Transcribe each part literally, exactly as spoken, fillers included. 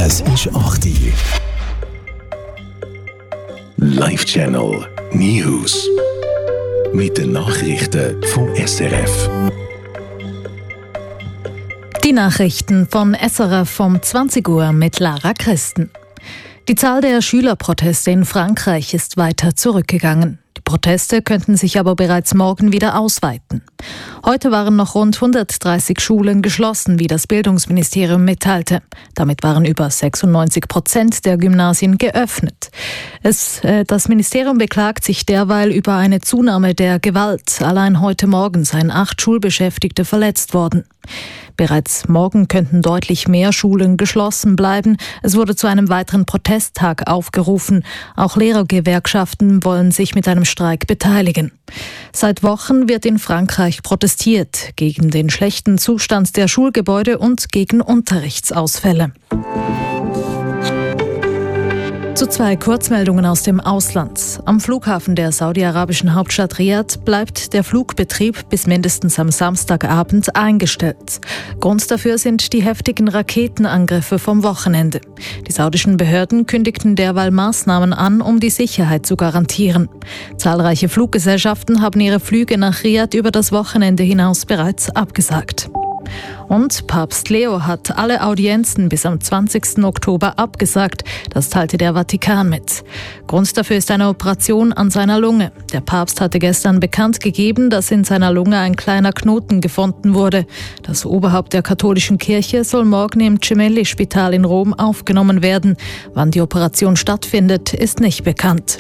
Es ist acht Uhr. Live Channel News. Mit den Nachrichten vom S R F. Die Nachrichten von S R F um zwanzig Uhr mit Lara Christen. Die Zahl der Schülerproteste in Frankreich ist weiter zurückgegangen. Die Proteste könnten sich aber bereits morgen wieder ausweiten. Heute waren noch rund hundertdreißig Schulen geschlossen, wie das Bildungsministerium mitteilte. Damit waren über sechsundneunzig Prozent der Gymnasien geöffnet. Es, äh, das Ministerium beklagt sich derweil über eine Zunahme der Gewalt. Allein heute Morgen seien acht Schulbeschäftigte verletzt worden. Bereits morgen könnten deutlich mehr Schulen geschlossen bleiben. Es wurde zu einem weiteren Protesttag aufgerufen. Auch Lehrergewerkschaften wollen sich mit einem Streik beteiligen. Seit Wochen wird in Frankreich protestiert gegen den schlechten Zustand der Schulgebäude und gegen Unterrichtsausfälle. Zu zwei Kurzmeldungen aus dem Ausland. Am Flughafen der saudi-arabischen Hauptstadt Riad bleibt der Flugbetrieb bis mindestens am Samstagabend eingestellt. Grund dafür sind die heftigen Raketenangriffe vom Wochenende. Die saudischen Behörden kündigten derweil Maßnahmen an, um die Sicherheit zu garantieren. Zahlreiche Fluggesellschaften haben ihre Flüge nach Riad über das Wochenende hinaus bereits abgesagt. Und Papst Leo hat alle Audienzen bis am zwanzigsten Oktober abgesagt. Das teilte der Vatikan mit. Grund dafür ist eine Operation an seiner Lunge. Der Papst hatte gestern bekannt gegeben, dass in seiner Lunge ein kleiner Knoten gefunden wurde. Das Oberhaupt der katholischen Kirche soll morgen im Gemelli-Spital in Rom aufgenommen werden. Wann die Operation stattfindet, ist nicht bekannt.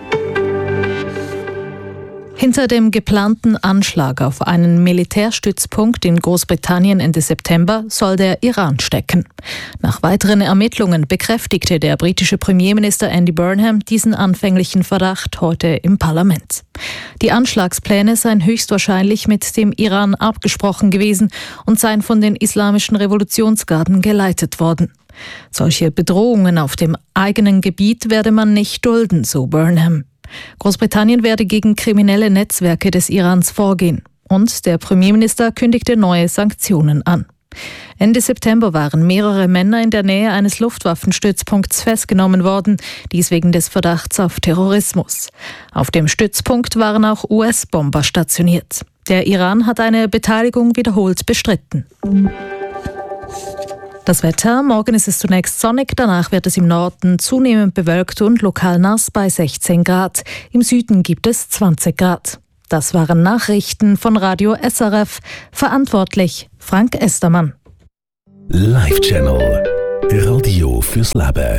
Hinter dem geplanten Anschlag auf einen Militärstützpunkt in Großbritannien Ende September soll der Iran stecken. Nach weiteren Ermittlungen bekräftigte der britische Premierminister Andy Burnham diesen anfänglichen Verdacht heute im Parlament. Die Anschlagspläne seien höchstwahrscheinlich mit dem Iran abgesprochen gewesen und seien von den islamischen Revolutionsgarden geleitet worden. Solche Bedrohungen auf dem eigenen Gebiet werde man nicht dulden, so Burnham. Großbritannien werde gegen kriminelle Netzwerke des Irans vorgehen. Und der Premierminister kündigte neue Sanktionen an. Ende September waren mehrere Männer in der Nähe eines Luftwaffenstützpunkts festgenommen worden, dies wegen des Verdachts auf Terrorismus. Auf dem Stützpunkt waren auch U S-Bomber stationiert. Der Iran hat eine Beteiligung wiederholt bestritten. Das Wetter: Morgen ist es zunächst sonnig, danach wird es im Norden zunehmend bewölkt und lokal nass bei sechzehn Grad. Im Süden gibt es zwanzig Grad. Das waren Nachrichten von Radio S R F. Verantwortlich Frank Estermann. Live Channel. Radio fürs Leben.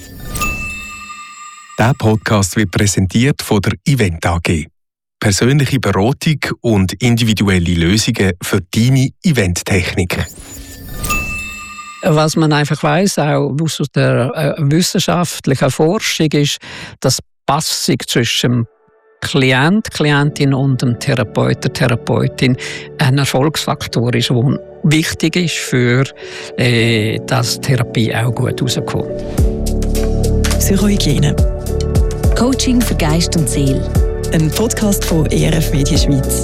Der Podcast wird präsentiert von der Event A G. Persönliche Beratung und individuelle Lösungen für deine Eventtechnik. Was man einfach weiss, auch aus der äh, wissenschaftlichen Forschung, ist, dass die Passung zwischen dem Klient, Klientin und dem Therapeut, der Therapeutin ein Erfolgsfaktor ist, der wichtig ist, für äh, dass die Therapie auch gut rauskommt. Psychohygiene. Coaching für Geist und Seele. Ein Podcast von E R F Media Schweiz.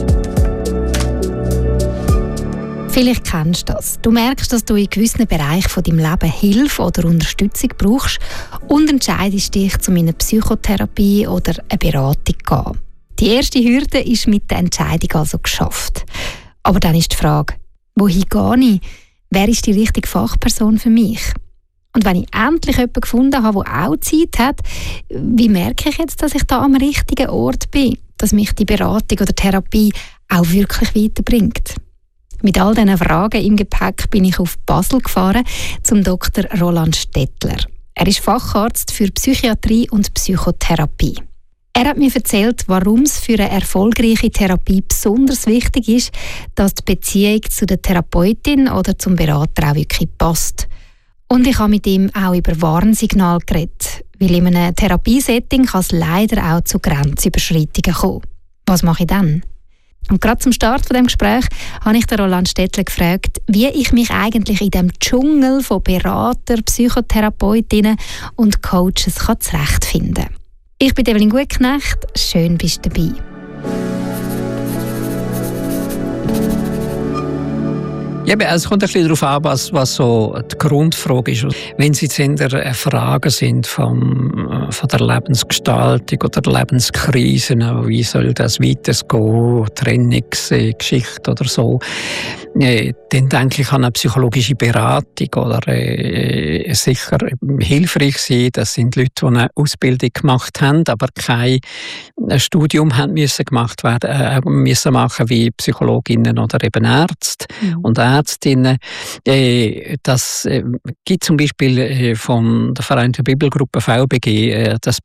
Vielleicht kennst du das. Du merkst, dass du in gewissen Bereichen von deinem Leben Hilfe oder Unterstützung brauchst und entscheidest dich, zu einer Psychotherapie oder einer Beratung zu gehen. Die erste Hürde ist mit der Entscheidung also geschafft. Aber dann ist die Frage, wohin gehe ich? Wer ist die richtige Fachperson für mich? Und wenn ich endlich jemanden gefunden habe, der auch Zeit hat, wie merke ich jetzt, dass ich da am richtigen Ort bin? Dass mich die Beratung oder Therapie auch wirklich weiterbringt? Mit all diesen Fragen im Gepäck bin ich auf Basel gefahren zum Doktor Roland Stettler. Er ist Facharzt für Psychiatrie und Psychotherapie. Er hat mir erzählt, warum es für eine erfolgreiche Therapie besonders wichtig ist, dass die Beziehung zu der Therapeutin oder zum Berater auch wirklich passt. Und ich habe mit ihm auch über Warnsignale geredet, weil in einem Therapiesetting kann es leider auch zu Grenzüberschreitungen kommen. Was mache ich dann? Und gerade zum Start von dem Gespräch habe ich den Roland Stettler gefragt, wie ich mich eigentlich in dem Dschungel von Berater, Psychotherapeutinnen und Coaches kann zurechtfinden kann. Ich bin Evelyn Gutknecht, schön bist du dabei. Ja, also es kommt ein bisschen darauf an, was, was so die Grundfrage ist. Wenn es jetzt eher Fragen sind vom, von der Lebensgestaltung oder der Lebenskrise, wie soll das weitergehen, Trennungsgeschichte oder so, äh, dann denke ich an eine psychologische Beratung oder äh, sicher hilfreich sein. Das sind Leute, die eine Ausbildung gemacht haben, aber kein Studium haben müssen gemacht werden, äh, müssen machen wie Psychologinnen oder eben Ärzte mhm. und Ärztinnen. Äh, das äh, gibt zum Beispiel äh, von der Vereinten Bibelgruppe V B G äh, das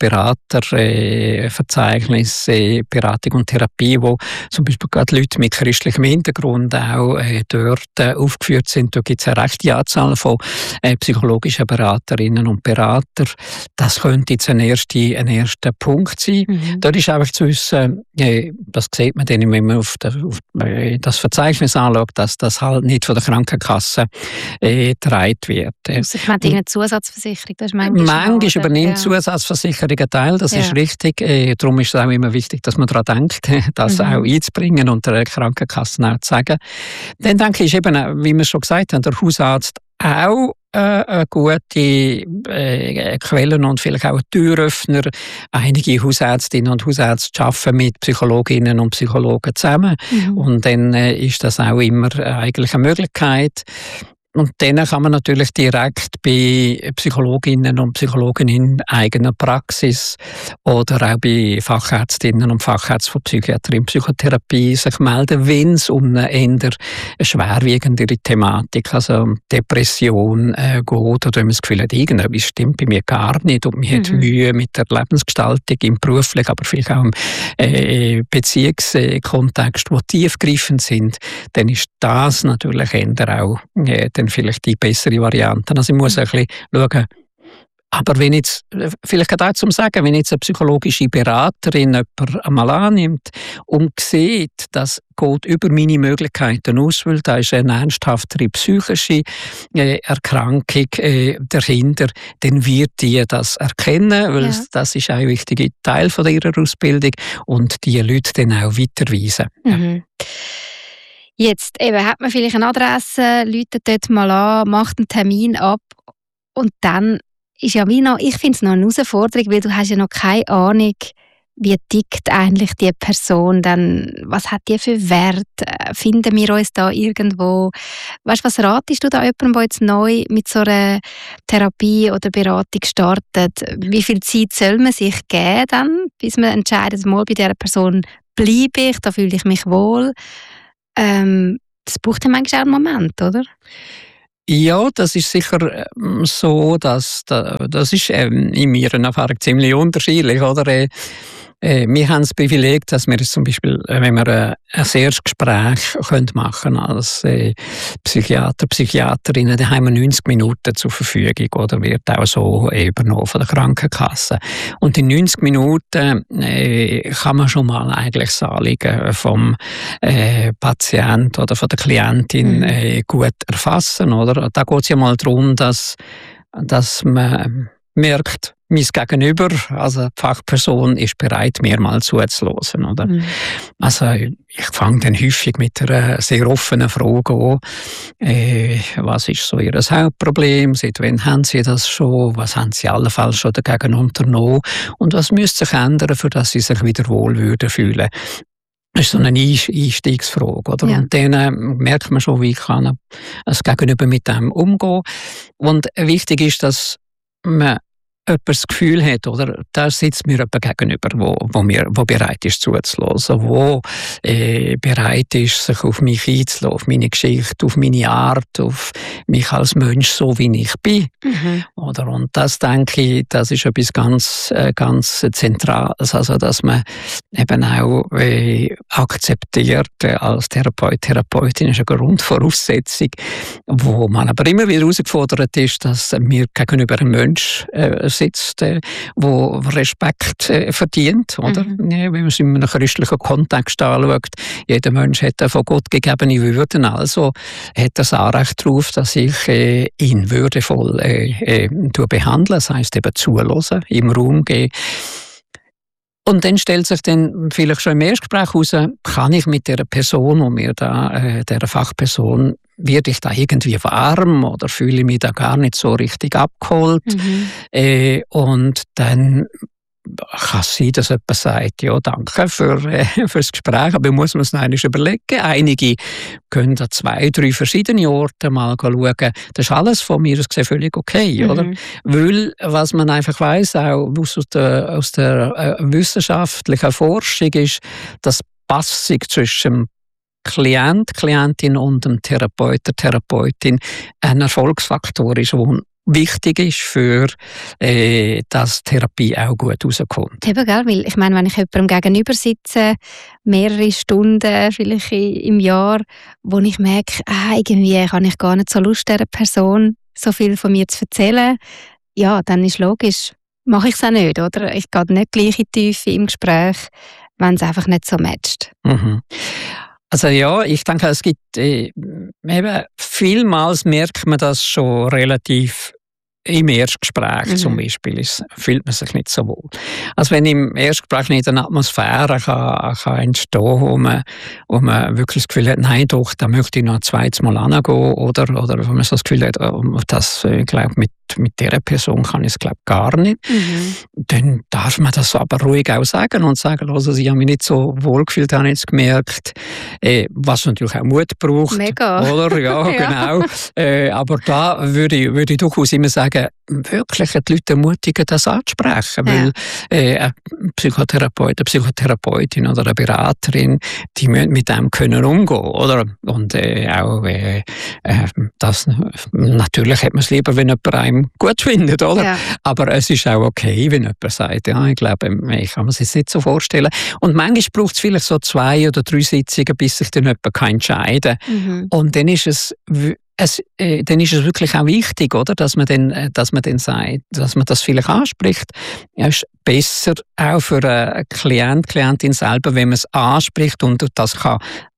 Beraterverzeichnis äh, Beratung und Therapie, wo zum Beispiel gerade Leute mit christlichem Hintergrund auch äh, dort äh, aufgeführt sind. Da gibt es eine rechte Anzahl von äh, psychologischen Beraterinnen und Berater. Das könnte jetzt ein erster, ein erster Punkt sein. Mhm. Dort ist einfach zu wissen, äh, das sieht man dann, wenn man auf, der, auf äh, das Verzeichnis anschaut, dass das halt nicht von der Krankenkasse äh, getragen wird. Also, ich meine, eine Zusatzversicherung, das ist manchmal Manchmal übernimmt ja. Zusatzversicherung einen Teil, das ja. ist richtig. Äh, darum ist es auch immer wichtig, dass man daran denkt, das mhm. auch einzubringen und der Krankenkasse auch zu sagen. Dann denke ich eben, wie wir schon gesagt haben, der Hausarzt auch äh, eine gute äh, Quellen und vielleicht auch ein Türöffner. Einige Hausärztinnen und Hausärzte arbeiten mit Psychologinnen und Psychologen zusammen. Mhm. Und dann äh, ist das auch immer äh, eigentlich eine Möglichkeit. Und dann kann man natürlich direkt bei Psychologinnen und Psychologen in eigener Praxis oder auch bei Fachärztinnen und Fachärzten von Psychiatrie und Psychotherapie sich melden, wenn es um eine eher schwerwiegendere Thematik, also um Depression äh, geht, oder wenn man das Gefühl hat, irgendetwas stimmt bei mir gar nicht und man mhm. hat Mühe mit der Lebensgestaltung im beruflichen, aber vielleicht auch im äh, Beziehungskontext, die tiefgreifend sind, dann ist das natürlich eher auch äh, dann vielleicht die bessere Variante. Also ich muss ein bisschen schauen. Aber wenn jetzt, vielleicht gerade auch zum Sagen, wenn jetzt eine psychologische Beraterin jemanden einmal annimmt und sieht, das geht über meine Möglichkeiten aus, weil da ist eine ernsthaftere psychische äh, Erkrankung äh, dahinter, dann wird die das erkennen, weil ja. das ist auch ein wichtiger Teil von ihrer Ausbildung und die Leute dann auch weiterweisen. Mhm. Ja. Jetzt eben, hat man vielleicht eine Adresse, läutet dort mal an, macht einen Termin ab und dann ist ja wie noch, ich finde es noch eine Herausforderung, weil du hast ja noch keine Ahnung, wie tickt eigentlich die Person, dann, was hat die für Wert, finden wir uns da irgendwo, weißt, was ratest du da jemandem, der jetzt neu mit so einer Therapie oder Beratung startet, wie viel Zeit soll man sich geben dann, bis man entscheidet, mal bei dieser Person bleibe ich, da fühle ich mich wohl. Ähm, das braucht ja manchmal auch einen Moment, oder? Ja, das ist sicher so, dass das ist in meiner Erfahrung ziemlich unterschiedlich, oder? Wir haben das Privileg, dass wir zum Beispiel, wenn wir ein erstes Gespräch machen können als Psychiater, Psychiaterinnen, dann haben wir neunzig Minuten zur Verfügung, oder wird auch so übernommen von der Krankenkasse. Und in neunzig Minuten kann man schon mal eigentlich das Anliegen vom Patient oder von der Klientin mhm. gut erfassen, oder? Da geht es ja mal darum, dass, dass man merkt, mein Gegenüber, also die Fachperson, ist bereit, mir mal zuzuhören. Oder? Mhm. Also ich fange dann häufig mit einer sehr offenen Frage an. Äh, was ist so Ihr Hauptproblem? Seit wann haben Sie das schon? Was haben Sie allenfalls schon dagegen unternommen? Und was müsste sich ändern, für dass Sie sich wieder wohl würden fühlen? Das ist so eine Einstiegsfrage. Oder? Ja. Und dann äh, merkt man schon, wie kann das Gegenüber mit dem umgehen. Und wichtig ist, dass man jemand das Gefühl hat, oder, da sitzt mir jemand gegenüber, wo, wo, mir, wo bereit ist zuzuhören, wo äh, bereit ist, sich auf mich einzulassen, auf meine Geschichte, auf meine Art, auf mich als Mensch, so wie ich bin. Mhm. Oder, und das, denke ich, das ist etwas ganz, äh, ganz Zentrales, also dass man eben auch äh, akzeptiert äh, als Therapeut, Therapeutin ist eine Grundvoraussetzung, wo man aber immer wieder herausgefordert ist, dass mir gegenüber einem Mensch äh, sitzt, der äh, Respekt äh, verdient. Oder? Mhm. Ja, wenn man es in einem christlichen Kontext anschaut, jeder Mensch hat eine von Gott gegebene Würden, also hat er das Anrecht darauf, dass ich äh, ihn würdevoll äh, äh, behandle, das heisst eben zuhören, im Raum gehen. Und dann stellt sich dann vielleicht schon im Erstgespräch heraus, kann ich mit der Person, und mir da, äh, der Fachperson, werde ich da irgendwie warm oder fühle ich mich da gar nicht so richtig abgeholt? Mhm. Äh, und dann kann es sein, dass jemand sagt, ja, danke für, äh, für das Gespräch, aber muss man es noch einmal überlegen. Einige können an zwei, drei verschiedene Orte mal schauen. Das ist alles von mir aus gesehen völlig okay, mhm. oder? Weil, was man einfach weiss, auch aus der, aus der äh, wissenschaftlichen Forschung, ist, dass die Passung zwischen Klient, Klientin und dem Therapeut, der Therapeutin ein Erfolgsfaktor ist, der wichtig ist, für äh, dass Therapie auch gut rauskommt. Eben, gell? Weil ich meine, wenn ich jemandem gegenüber sitze, mehrere Stunden vielleicht im Jahr, wo ich merke, ah, irgendwie habe ich gar nicht so Lust, dieser Person so viel von mir zu erzählen, ja, dann ist logisch, mache ich es auch nicht, oder? Ich gehe nicht gleich in die Tiefe im Gespräch, wenn es einfach nicht so matcht. Mhm. Also ja, ich denke, es gibt äh, eben vielmals merkt man das schon relativ im Erstgespräch mhm. zum Beispiel, ist, fühlt man sich nicht so wohl. Also wenn im Erstgespräch nicht eine Atmosphäre kann, kann entstehen, wo man, wo man wirklich das Gefühl hat, nein doch, da möchte ich noch ein zweites Mal hingehen, oder, oder wenn man so das Gefühl hat, das, ich glaube, mit, mit dieser Person kann ich es glaube gar nicht, mhm. dann darf man das aber ruhig auch sagen und sagen, also ich habe mich nicht so wohl gefühlt, habe ich jetzt gemerkt, äh, was natürlich auch Mut braucht. Mega. Oder? Ja, ja. Genau. Äh, aber da würde ich, würde ich durchaus immer sagen, wirklich die Leute ermutigen, das anzusprechen. Ja. Weil äh, ein Psychotherapeut, eine Psychotherapeutin oder eine Beraterin, die müssen mit dem können umgehen, oder? Und äh, auch äh, äh, das, natürlich hat man es lieber, wenn jemand einem gut findet, oder? Ja. Aber es ist auch okay, wenn jemand sagt, ja, ich glaube, ich kann mir das jetzt nicht so vorstellen. Und manchmal braucht es vielleicht so zwei oder drei Sitzungen, bis sich dann jemand entscheiden kann. Mhm. Und dann ist es Es, äh, dann ist es wirklich auch wichtig, oder, dass man dann, äh, dass man dann sagt, dass man das vielleicht anspricht. Ja, ist besser auch für einen Klient, Klientin selber, wenn man es anspricht und das kann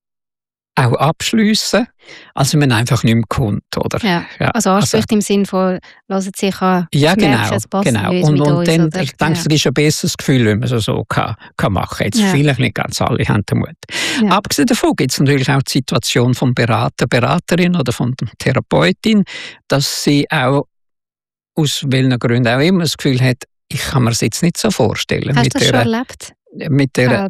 auch abschliessen, als wenn man einfach nicht mehr kommt, oder? Ja, ja. Also anspricht also, im Sinne von, hören Sie sich an, ja, genau, merke, es passt genau. nicht Und, mit und uns, dann, oder? ich denke, es ja. ist ein besseres Gefühl, wenn man es so kann, kann machen. Jetzt ja. vielleicht nicht ganz alle haben den Mut. Ja. Abgesehen davon gibt es natürlich auch die Situation vom Berater, Beraterin oder von der Therapeutin, dass sie auch aus welchen Gründen auch immer das Gefühl hat, ich kann mir das jetzt nicht so vorstellen. Hast mit du das der, schon erlebt? Mit der,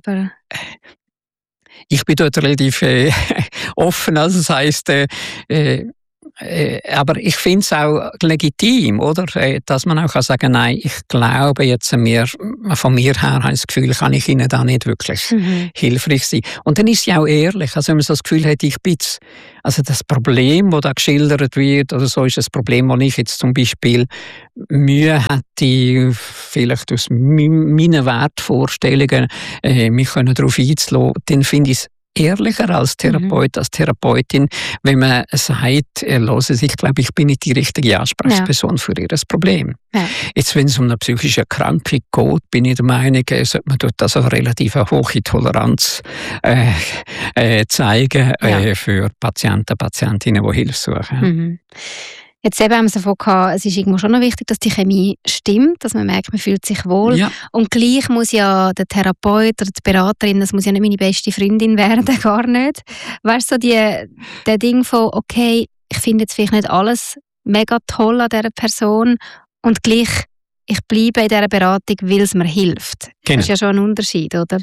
ich bin dort relativ äh, offen, also das heisst, äh, äh, aber ich finde es auch legitim, oder? Dass man auch kann sagen, nein, ich glaube jetzt mir, von mir her habe ich das Gefühl, kann ich Ihnen da nicht wirklich mhm. hilfreich sein. Und dann ist sie auch ehrlich, also wenn man so das Gefühl hat, ich bin jetzt, also das Problem, das da geschildert wird, oder so ist das Problem, wo ich jetzt zum Beispiel Mühe hätte, vielleicht aus meinen Wertvorstellungen äh, mich darauf einzulassen, dann finde ich es ehrlicher als Therapeut, mhm. als Therapeutin, wenn man sagt, äh, hören Sie, ich glaube, ich bin nicht die richtige Ansprechperson ja. für Ihr Problem. Ja. Jetzt, wenn es um eine psychische Erkrankung geht, bin ich der Meinung, äh, sollte man dort also eine relativ hohe Toleranz äh, äh, zeigen ja. äh, für Patienten, Patientinnen, die Hilfe suchen. Mhm. Jetzt eben haben wir davon gehabt, es ist irgendwo schon noch wichtig, dass die Chemie stimmt, dass man merkt, man fühlt sich wohl. Ja. Und gleich muss ja der Therapeut oder die Beraterin, das muss ja nicht meine beste Freundin werden, gar nicht. Weißt du, so die, der Ding von, okay, ich finde jetzt vielleicht nicht alles mega toll an dieser Person und gleich, ich bleibe in dieser Beratung, weil es mir hilft. Genau. Das ist ja schon ein Unterschied, oder?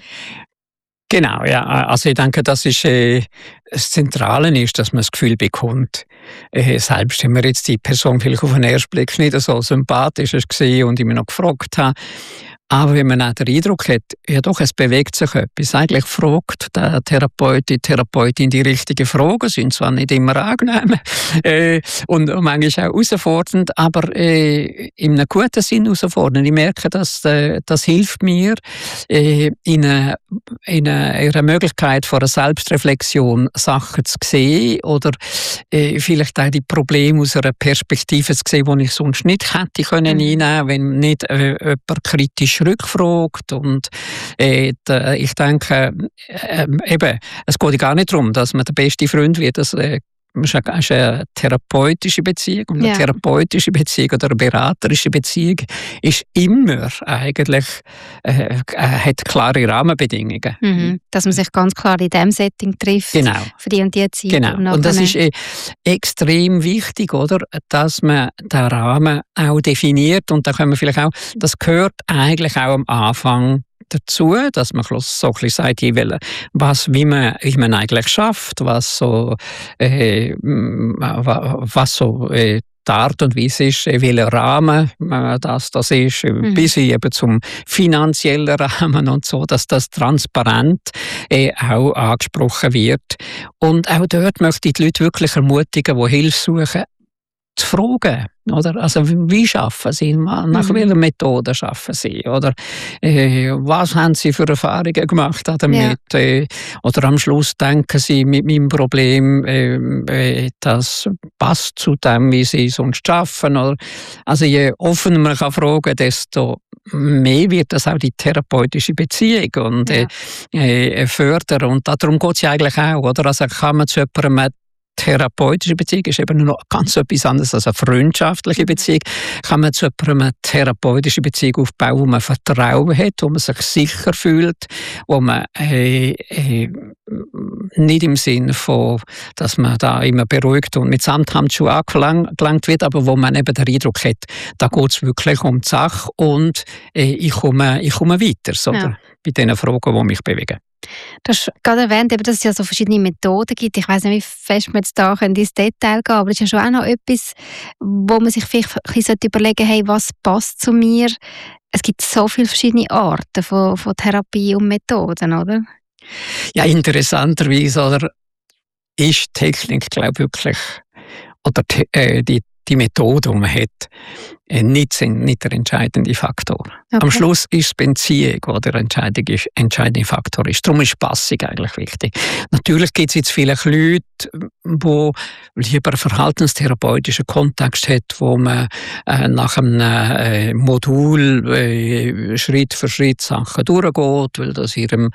Genau, ja. Also ich denke, das ist äh, das Zentrale ist, dass man das Gefühl bekommt, äh, selbst wenn man jetzt die Person vielleicht auf den ersten Blick nicht so sympathisch war und ich mich noch gefragt habe, aber wenn man auch den Eindruck hat, ja doch, es bewegt sich etwas. Eigentlich fragt der Therapeut, die Therapeutin die richtigen Fragen, sind zwar nicht immer angenehm äh, und manchmal auch herausfordernd, aber äh, in einem guten Sinn herausfordernd. Ich merke, dass äh, das hilft mir, äh, in, eine, in, eine, in einer Möglichkeit von einer Selbstreflexion Sachen zu sehen oder äh, vielleicht auch die Probleme aus einer Perspektive zu sehen, die ich sonst nicht hätte können mhm. einnehmen, wenn nicht äh, jemand kritisch rückfragt. Und äh, da, ich denke, äh, eben, es geht gar nicht darum, dass man der beste Freund wird. Das äh, ist eine, ist eine therapeutische Beziehung. Und eine ja. therapeutische Beziehung oder eine beraterische Beziehung ist immer eigentlich, äh, hat klare Rahmenbedingungen. Mhm. Dass man sich ganz klar in diesem Setting trifft. Genau. Für die und die Zeit. Genau. Und, und das ist äh, extrem wichtig, oder? Dass man den Rahmen auch definiert. Und da können wir vielleicht auch, das gehört eigentlich auch am Anfang dazu, dass man so ein bisschen sagt, was, wie, man, wie man eigentlich schafft, was so, äh, was so äh, die Art und Weise ist, welcher Rahmen das, das ist, mhm. bis eben zum finanziellen Rahmen und so, dass das transparent äh, auch angesprochen wird. Und auch dort möchte ich die Leute wirklich ermutigen, die Hilfe suchen, zu fragen. Oder? Also, wie schaffen Sie? Nach mhm. welcher Methode schaffen Sie? Oder äh, was haben Sie für Erfahrungen gemacht damit? Ja. Äh, oder am Schluss denken Sie mit meinem Problem, äh, äh, das passt zu dem, wie Sie sonst schaffen. Oder? Also je offener man kann fragen, desto mehr wird das auch die therapeutische Beziehung und ja. äh, äh, fördern. Und darum geht es ja eigentlich auch. Oder? Also kann man zu jemandem therapeutische Beziehung ist eben noch ganz etwas anderes als eine freundschaftliche Beziehung. Kann man zu einer therapeutischen Beziehung aufbauen, wo man Vertrauen hat, wo man sich sicher fühlt, wo man äh, äh, nicht im Sinne von, dass man da immer beruhigt und mit Samthandschuhen angelangt wird, aber wo man eben den Eindruck hat, da geht es wirklich um die Sache und äh, ich, komme, ich komme weiter, so, ja. bei den Fragen, die mich bewegen. Du hast gerade erwähnt, dass es ja so verschiedene Methoden gibt. Ich weiss nicht, wie fest wir jetzt da ins Detail gehen, aber es ist ja schon auch noch etwas, wo man sich vielleicht ein bisschen überlegen sollte, hey, was passt zu mir? Es gibt so viele verschiedene Arten von, von Therapie und Methoden, oder? Ja, interessanterweise oder, ist Technik, glaube ich, wirklich, oder äh, die, die Methode, die man hat, nicht, nicht der entscheidende Faktor. Okay. Am Schluss ist es Beziehung, wo der entscheidende, entscheidende Faktor ist. Darum ist Passung eigentlich wichtig. Natürlich gibt es jetzt vielleicht Leute, die lieber einen verhaltenstherapeutischen Kontext haben, wo man äh, nach einem äh, Modul äh, Schritt für Schritt Sachen durchgeht, weil das ihrem,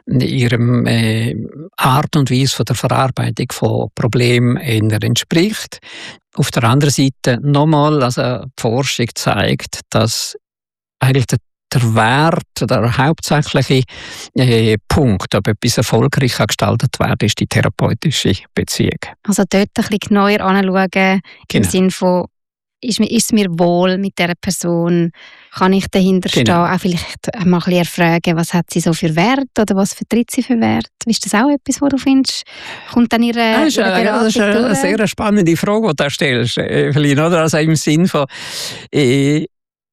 ihrem äh, Art und Weise von der Verarbeitung von Problemen eher entspricht. Auf der anderen Seite nochmal, also die Forschung zeigt, dass eigentlich der, der Wert, der hauptsächliche äh, Punkt, ob etwas erfolgreich gestaltet werden kann, ist die therapeutische Beziehung. Also dort ein bisschen genauer anschauen, genau. Im Sinne von, ist, ist es mir wohl mit dieser Person, kann ich dahinter stehen, genau. Auch vielleicht mal ein bisschen erfragen, was hat sie so für Wert oder was vertritt sie für Wert? Ist das auch etwas, was du findest, kommt dann ihre, das ist, ihre Beratung Das ist eine, eine sehr spannende Frage, die du stellst, Evelyn, oder? Also im Sinn von, äh,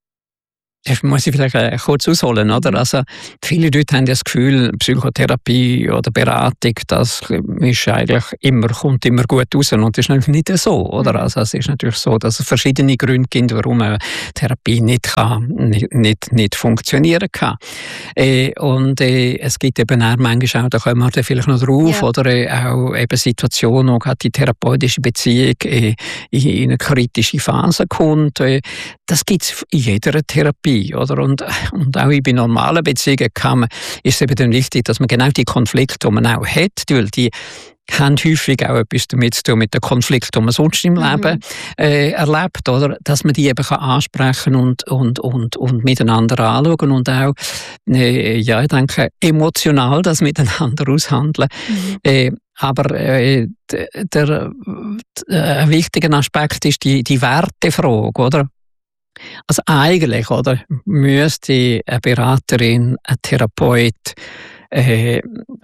das muss ich vielleicht äh, kurz ausholen, oder? Also, viele Leute haben das Gefühl, Psychotherapie oder Beratung, das ist eigentlich immer, kommt immer gut raus. Und das ist natürlich nicht so, oder? Also, es ist natürlich so, dass es verschiedene Gründe gibt, warum eine Therapie nicht, kann, nicht, nicht, nicht funktionieren kann. Äh, und äh, es gibt eben auch manchmal auch, da kommen wir dann vielleicht noch drauf, ja. Oder äh, auch eben Situationen, wo gerade die therapeutische Beziehung äh, in eine kritische Phase kommt. Äh, das gibt es in jeder Therapie. Oder? Und, und auch bei normalen Beziehungen kann man, ist es eben dann wichtig, dass man genau die Konflikte, die man auch hat, weil die haben häufig auch etwas damit zu tun mit den Konflikten, die man sonst im mhm. Leben äh, erlebt, oder? Dass man die eben kann ansprechen und, und, und, und miteinander anschauen und auch, äh, ja, ich denke, emotional das miteinander aushandeln. Mhm. Äh, Aber äh, der, der, der, ein wichtiger Aspekt ist die, die Wertefrage, oder? Also eigentlich, oder, müsste eine Beraterin, ein Therapeut äh,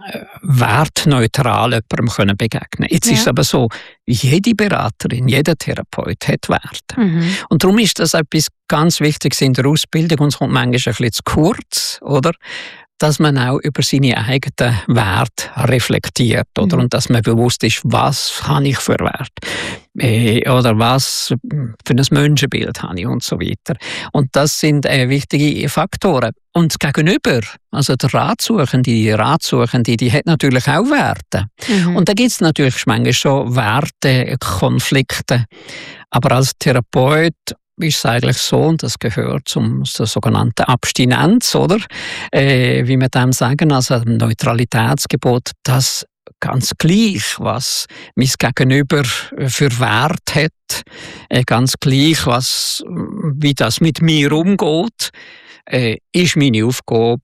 wertneutral jemandem können begegnen. Jetzt ja. ist es aber so, jede Beraterin, jeder Therapeut hat Werte. Mhm. Und darum ist das etwas ganz Wichtiges in der Ausbildung und es kommt manchmal ein bisschen zu kurz, oder? Dass man auch über seine eigenen Werte reflektiert, oder? Mhm. Und dass man bewusst ist, was habe ich für Wert? Äh, oder was für ein Menschenbild habe ich und so weiter. Und das sind äh, wichtige Faktoren. Und das Gegenüber, also der Ratsuchende, die Ratsuchende, die hat natürlich auch Werte. Mhm. Und da gibt es natürlich manchmal schon Wertekonflikte. Aber als Therapeut ist es eigentlich so, und das gehört zum, zur sogenannten Abstinenz, oder? Äh, wie wir dem sagen, also ein Neutralitätsgebot, das ganz gleich, was mein Gegenüber für Wert hat, äh, ganz gleich, was, wie das mit mir umgeht, äh, ist meine Aufgabe,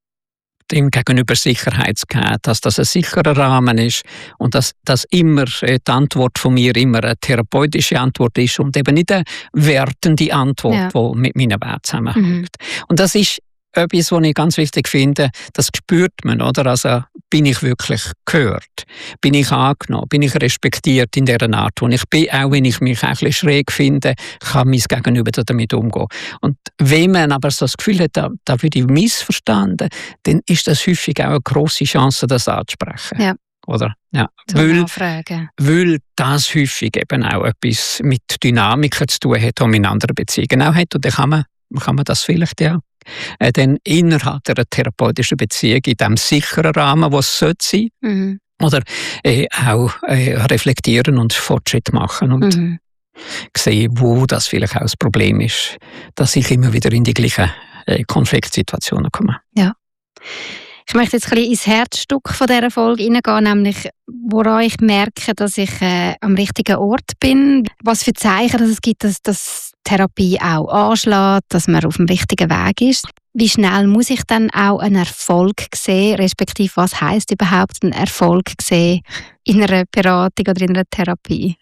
dem Gegenüber Sicherheit zu geben, dass das ein sicherer Rahmen ist und dass, dass immer äh, die Antwort von mir immer eine therapeutische Antwort ist und eben nicht eine wertende Antwort, ja. die mit meinen Werten zusammenhängt. Mhm. Und das ist etwas, was ich ganz wichtig finde, das spürt man, oder? Also, bin ich wirklich gehört? Bin ich angenommen? Bin ich respektiert in dieser Art, wo ich bin? Auch wenn ich mich ein bisschen schräg finde, kann mein Gegenüber damit umgehen. Und wenn man aber so das Gefühl hat, da, da würde ich missverstanden, dann ist das häufig auch eine grosse Chance, das anzusprechen. Ja. Oder? Ja. Weil, weil das häufig eben auch etwas mit Dynamiken zu tun hat, die man in anderen Beziehungen auch hat. Und dann kann man, kann man das vielleicht ja Äh, dann innerhalb der therapeutischen Beziehung in diesem sicheren Rahmen, wo es sein sollte, mhm. oder äh, auch äh, reflektieren und Fortschritt machen und mhm. sehen, wo das vielleicht auch das Problem ist, dass ich immer wieder in die gleichen äh, Konfliktsituationen komme. Ja. Ich möchte jetzt ein bisschen ins Herzstück von dieser Folge hineingehen, nämlich woran ich merke, dass ich äh, am richtigen Ort bin, was für Zeichen dass es gibt, dass, dass Therapie auch anschlägt, dass man auf dem richtigen Weg ist. Wie schnell muss ich dann auch einen Erfolg sehen, respektive was heisst überhaupt ein Erfolg sehen in einer Beratung oder in einer Therapie?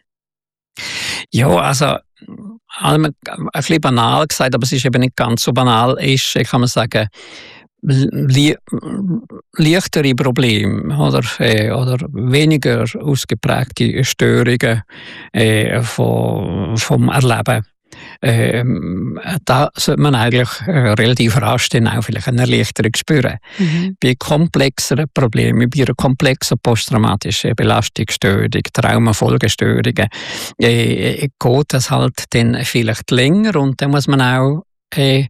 Ja, also ein bisschen banal gesagt, aber es ist eben nicht ganz so banal, ist, kann man sagen, Le- leichtere Probleme oder, äh, oder weniger ausgeprägte Störungen äh, von, vom Erleben. Äh, da sollte man eigentlich äh, relativ rasch dann auch vielleicht eine Erleichterung spüren. Mhm. Bei komplexeren Problemen, bei einer komplexen posttraumatischen Belastungsstörung, Traumafolgestörungen, äh, geht das halt dann vielleicht länger und dann muss man auch äh,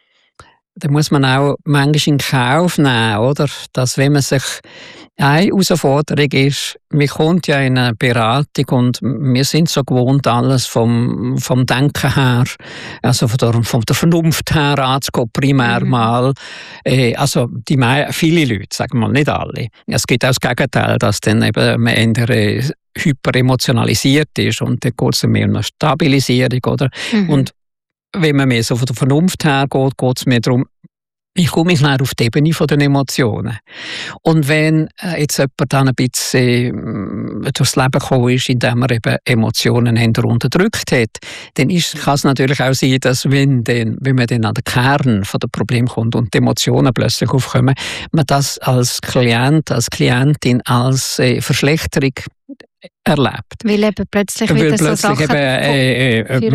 Da muss man auch manchmal in Kauf nehmen, oder? Dass, wenn man sich eine Herausforderung ist, man kommt ja in eine Beratung und wir sind so gewohnt, alles vom, vom Denken her, also von der, von der Vernunft her anzugehen, primär mhm. mal. Äh, also die viele Leute, sagen wir mal, nicht alle. Es gibt auch das Gegenteil, dass dann eben man eher hyperemotionalisiert ist und dann geht es mehr um eine Stabilisierung, oder? Mhm. Und wenn man mehr so von der Vernunft her geht, geht es mehr darum, ich komme mich näher auf die Ebene der Emotionen. Und wenn äh, jetzt jemand dann ein bisschen äh, durchs Leben gekommen ist, indem er eben Emotionen unterdrückt hat, dann kann es natürlich auch sein, dass wenn, den, wenn man dann an den Kern der Probleme kommt und die Emotionen plötzlich aufkommen, man das als Klient, als Klientin als äh, Verschlechterung erlebt. Weil eben plötzlich Weil wieder plötzlich so Sachen eben, äh, äh,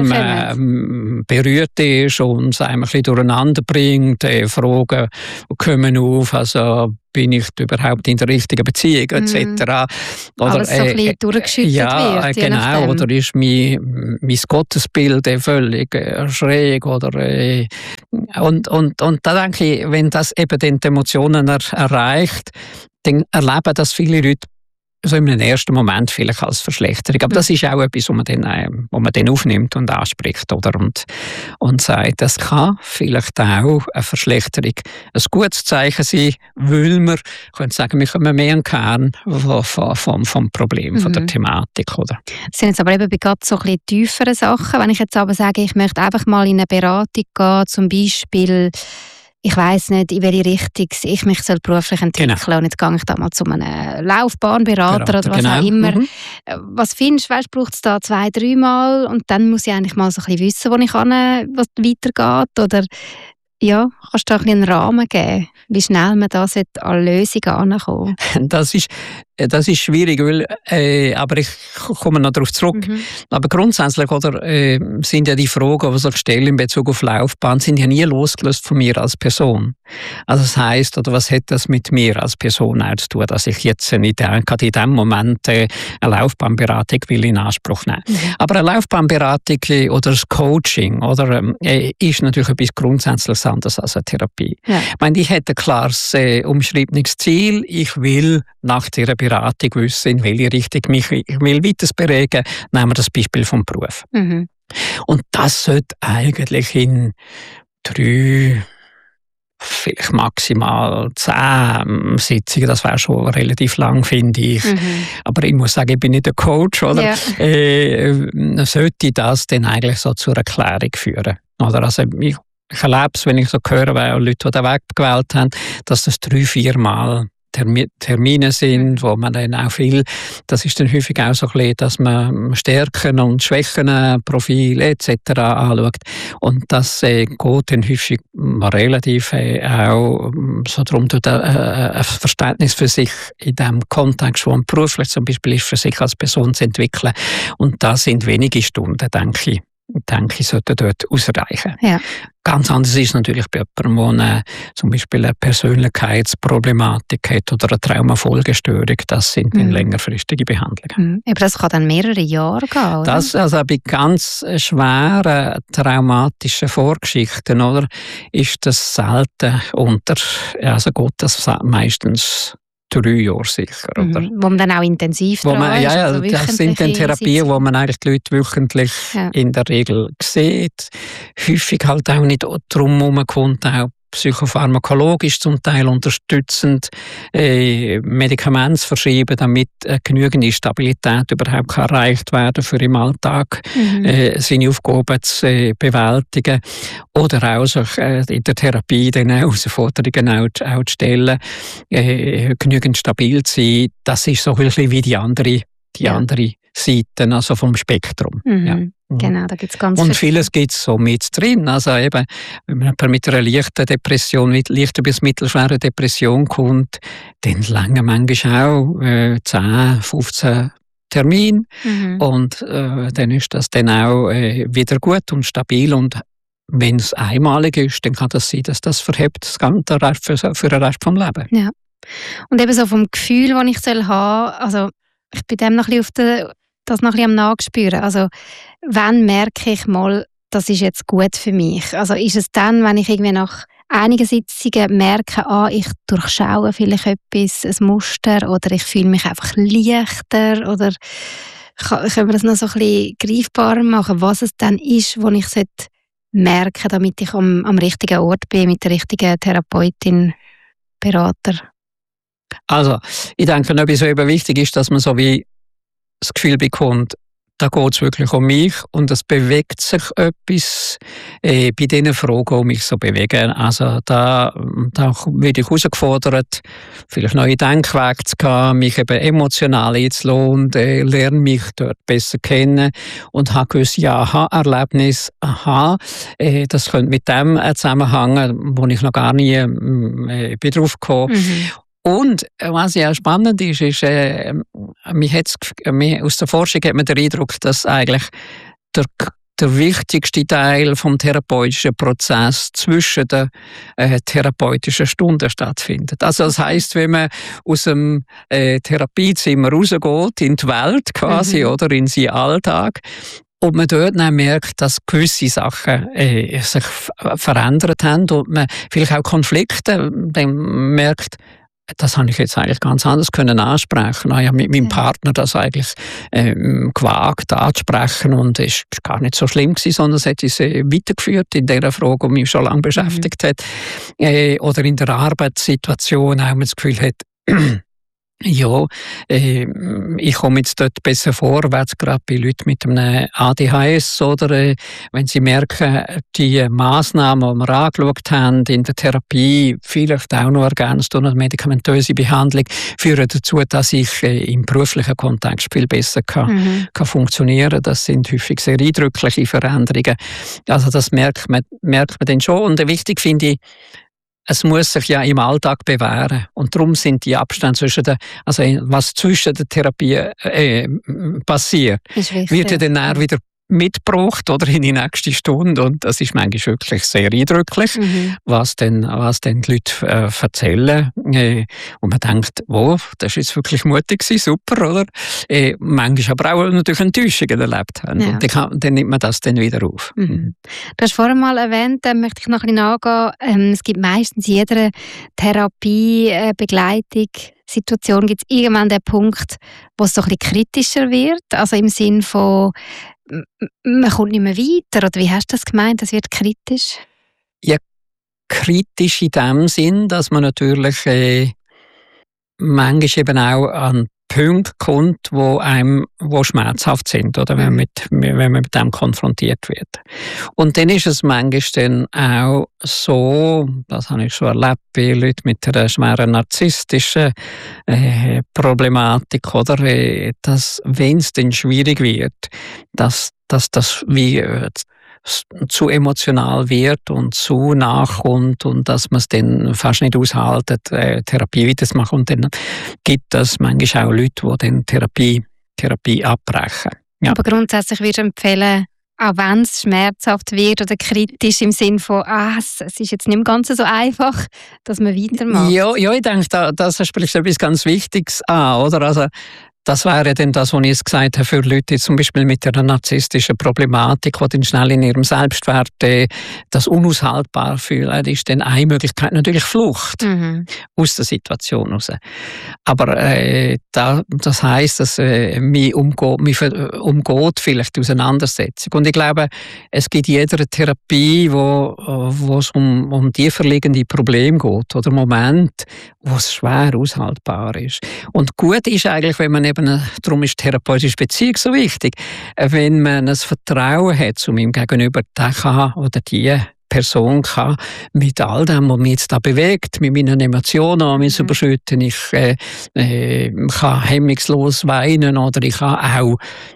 man berührt ist und es einem ein bisschen durcheinander bringt, äh, Fragen kommen auf, also bin ich überhaupt in der richtigen Beziehung, et cetera. Mm. Oder, Alles so ein bisschen äh, durchgeschüttet ja, wird. Ja, genau. Oder ist mein, mein Gottesbild äh, völlig äh, schräg. Oder, äh, und, und, und da denke ich, wenn das eben die Emotionen er, erreicht, dann erleben das viele Leute so in einem ersten Moment vielleicht als Verschlechterung. Aber das ist auch etwas, was man dann, äh, was man dann aufnimmt und anspricht. Oder? Und, und sagt, das kann vielleicht auch eine Verschlechterung ein gutes Zeichen sein, weil wir können sagen, wir kommen mehr an den Kern vom, vom, vom Problem, mhm. von der Thematik. Oder? Das sind jetzt aber eben bei gerade so ein bisschen tieferen Sachen. Wenn ich jetzt aber sage, ich möchte einfach mal in eine Beratung gehen, zum Beispiel ich weiss nicht, in welche Richtung ich mich beruflich entwickeln soll. Genau. Und jetzt gehe ich da mal zu einem Laufbahnberater Berater, oder was genau. auch immer. Mhm. Was findest du, braucht es da zwei, dreimal? Und dann muss ich eigentlich mal so ein bisschen wissen, wo ich kann, was weitergeht. Oder ja, kannst du da ein bisschen einen Rahmen geben, wie schnell man da an Lösungen herankommt? Das ist, das ist schwierig, weil, äh, aber ich komme noch darauf zurück. Mhm. Aber grundsätzlich oder, äh, sind ja die Fragen, die ich stelle in Bezug auf Laufbahn, sind ja nie losgelöst von mir als Person. Also das heisst, oder was hat das mit mir als Person auch zu tun, dass ich jetzt nicht gerade in diesem Moment äh, eine Laufbahnberatung will in Anspruch nehmen. Mhm. Aber eine Laufbahnberatung äh, oder das Coaching oder, äh, ist natürlich etwas grundsätzlich anders als eine Therapie. Ja. Ich meine, ich hätte ein klares äh, umschriebenes Ziel. Ich will nach dieser Beratung wissen, in welche Richtung mich ich will weiterbewegen. Nehmen wir das Beispiel vom Beruf. Mhm. Und das sollte eigentlich in drei, vielleicht maximal zehn Sitzungen, das wäre schon relativ lang, finde ich. Mhm. Aber ich muss sagen, ich bin nicht der Coach, oder? Ja. Äh, sollte das dann eigentlich so zur Erklärung führen? Oder? Also ich, ich erlebe es, wenn ich so höre, weil Leute, die den Weg gewählt haben, dass das drei, vier Mal Termine sind, wo man dann auch viel, das ist dann häufig auch so ein bisschen, dass man Stärken und Schwächen, Profile et cetera anschaut. Und das äh, geht dann häufig relativ äh, auch so darum, äh, ein Verständnis für sich in dem Kontext, wo man beruflich zum Beispiel ist, für sich als Person zu entwickeln. Und das sind wenige Stunden, denke ich. denke ich, sollte dort ausreichen. Ja. Ganz anders ist natürlich bei jemandem, der eine, zum Beispiel eine Persönlichkeitsproblematik hat oder eine Traumafolgestörung. Das sind dann mhm. längerfristige Behandlungen. Mhm. Aber das kann dann mehrere Jahre gehen, oder? Das, also bei ganz schweren traumatischen Vorgeschichten, oder, ist das selten unter, also geht das meistens drei Jahre sicher. Oder? Mhm. Wo man dann auch intensiv wo man, ist. Ja, ja also das sind dann Therapien, wo man eigentlich die Leute wöchentlich ja. in der Regel sieht. Häufig halt auch nicht drum herum kommt, auch psychopharmakologisch zum Teil unterstützend äh, Medikamente zu verschreiben, damit äh, genügend Stabilität überhaupt kann erreicht werden für im Alltag mhm. äh, seine Aufgaben zu äh, bewältigen. Oder auch sich, äh, in der Therapie dann Herausforderungen auch, auch zu stellen, äh, genügend stabil zu sein. Das ist so ein bisschen wie die andere, die ja. andere Seite, also vom Spektrum. Mhm. Ja. Genau, da gibt's ganz Und vieles gibt es so mit drin. Also eben, wenn man mit einer leichten Depression, mit leichter bis mittelschweren Depression kommt, dann lange manchmal auch äh, zehn, fünfzehn Termine. Mhm. Und äh, dann ist das dann auch äh, wieder gut und stabil. Und wenn es einmalig ist, dann kann das sein, dass das verhebt das Ganze für, für den Rest des Lebens. Ja. Und eben so vom Gefühl, das ich soll haben, also ich bin dem noch ein bisschen auf der das noch ein bisschen am Nachspüren. Also, wann merke ich mal, das ist jetzt gut für mich? Also, ist es dann, wenn ich irgendwie nach einigen Sitzungen merke, ah, ich durchschaue vielleicht etwas, ein Muster, oder ich fühle mich einfach leichter, oder können wir das noch so ein bisschen greifbarer machen, was es dann ist, wo ich merken sollte, damit ich am, am richtigen Ort bin, mit der richtigen Therapeutin, Berater? Also, ich denke, etwas, was eben wichtig ist, dass man so wie das Gefühl bekommt, da geht es wirklich um mich und es bewegt sich etwas äh, bei diesen Fragen, die mich so bewegen. Also da, da werde ich herausgefordert, vielleicht neue Denkwege zu gehen, mich eben emotional einzulassen und äh, lerne mich dort besser kennen und habe gewisse Aha-Erlebnisse. Aha, äh, das könnte mit dem zusammenhängen, wo ich noch gar nie äh, bin drauf gekommen. Mhm. Und was ja spannend ist, ist, äh, mich hat's, mich, aus der Forschung hat man den Eindruck, dass eigentlich der, der wichtigste Teil vom therapeutischen Prozess zwischen den äh, therapeutischen Stunden stattfindet. Also das heisst, wenn man aus dem äh, Therapiezimmer rausgeht, in die Welt quasi, mhm. oder in seinen Alltag, und man dort dann merkt, dass gewisse Sachen äh, sich verändert haben und man vielleicht auch Konflikte dann merkt, das habe ich jetzt eigentlich ganz anders können ansprechen. Ich habe mit meinem Partner das eigentlich ähm, gewagt anzusprechen und es war gar nicht so schlimm gewesen, sondern es hat uns äh, weitergeführt in der Frage, die mich schon lange beschäftigt mhm. hat. Äh, oder in der Arbeitssituation auch man das Gefühl hat, ja, äh, ich komme jetzt dort besser vorwärts, gerade bei Leuten mit einem A D H S, oder äh, wenn sie merken, die Massnahmen, die wir angeschaut haben in der Therapie, vielleicht auch noch ergänzt durch eine medikamentöse Behandlung, führen dazu, dass ich äh, im beruflichen Kontext viel besser kann, mhm. kann funktionieren. Das sind häufig sehr eindrückliche Veränderungen. Also das merkt man, merkt man dann schon. Und wichtig finde ich, es muss sich ja im Alltag bewähren. Und darum sind die Abstände zwischen den, also was zwischen den Therapien äh, passiert, wird ja dann auch wieder mitgebracht oder in die nächste Stunde. Und das ist manchmal wirklich sehr eindrücklich, mhm. was dann, was dann die Leute äh, erzählen. Äh, und man denkt, oh, das war jetzt wirklich mutig gewesen, super, oder? Äh, manchmal aber auch natürlich Enttäuschungen erlebt haben. Ja. Und dann, kann, dann nimmt man das dann wieder auf. Mhm. Mhm. Du hast vorhin mal erwähnt, da möchte ich noch ein bisschen nachgehen, ähm, es gibt meistens in jeder Therapie, äh, Begleitung, Situation gibt es irgendwann den Punkt, wo es so ein bisschen kritischer wird, also im Sinn von man kommt nicht mehr weiter, oder wie hast du das gemeint, das wird kritisch? Ja, kritisch in dem Sinn, dass man natürlich äh, manchmal eben auch an Punkte kommt, wo einem wo schmerzhaft sind, oder wenn, mit, wenn man mit dem konfrontiert wird. Und dann ist es manchmal dann auch so, das habe ich schon erlebt, bei Leuten mit einer schweren narzisstischen äh, Problematik, oder, äh, dass, wenn es dann schwierig wird, dass, dass das wie äh, zu emotional wird und zu nachkommt und dass man es dann fast nicht aushaltet, äh, Therapie weiterzumachen. Und dann gibt es manchmal auch Leute, die dann Therapie, Therapie abbrechen. Ja. Aber grundsätzlich würdest du empfehlen, auch wenn es schmerzhaft wird oder kritisch im Sinne von, ah, es ist jetzt nicht mehr ganz so einfach, dass man weitermacht. Ja, ja, ich denke, da, das spricht etwas ganz Wichtiges an, oder? Also, das wäre dann das, was ich jetzt gesagt habe, für Leute die zum Beispiel mit einer narzisstischen Problematik, die dann schnell in ihrem Selbstwert äh, das unaushaltbar fühlen, ist dann eine Möglichkeit natürlich Flucht mhm. aus der Situation raus. Aber äh, da, das heisst, dass äh, mich umgeht, mich umgeht vielleicht die Auseinandersetzung. Und ich glaube, es gibt jede Therapie, wo, wo es um, um tieferliegende Probleme geht oder Momente, wo es schwer aushaltbar ist. Und gut ist eigentlich, wenn man eben, darum ist die therapeutische Beziehung so wichtig, wenn man ein Vertrauen hat zu meinem Gegenüber, der kann oder die Person kann mit all dem, was mich jetzt da bewegt, mit meinen Emotionen an mich mhm. überschütten, ich äh, äh, kann hemmungslos weinen oder ich kann auch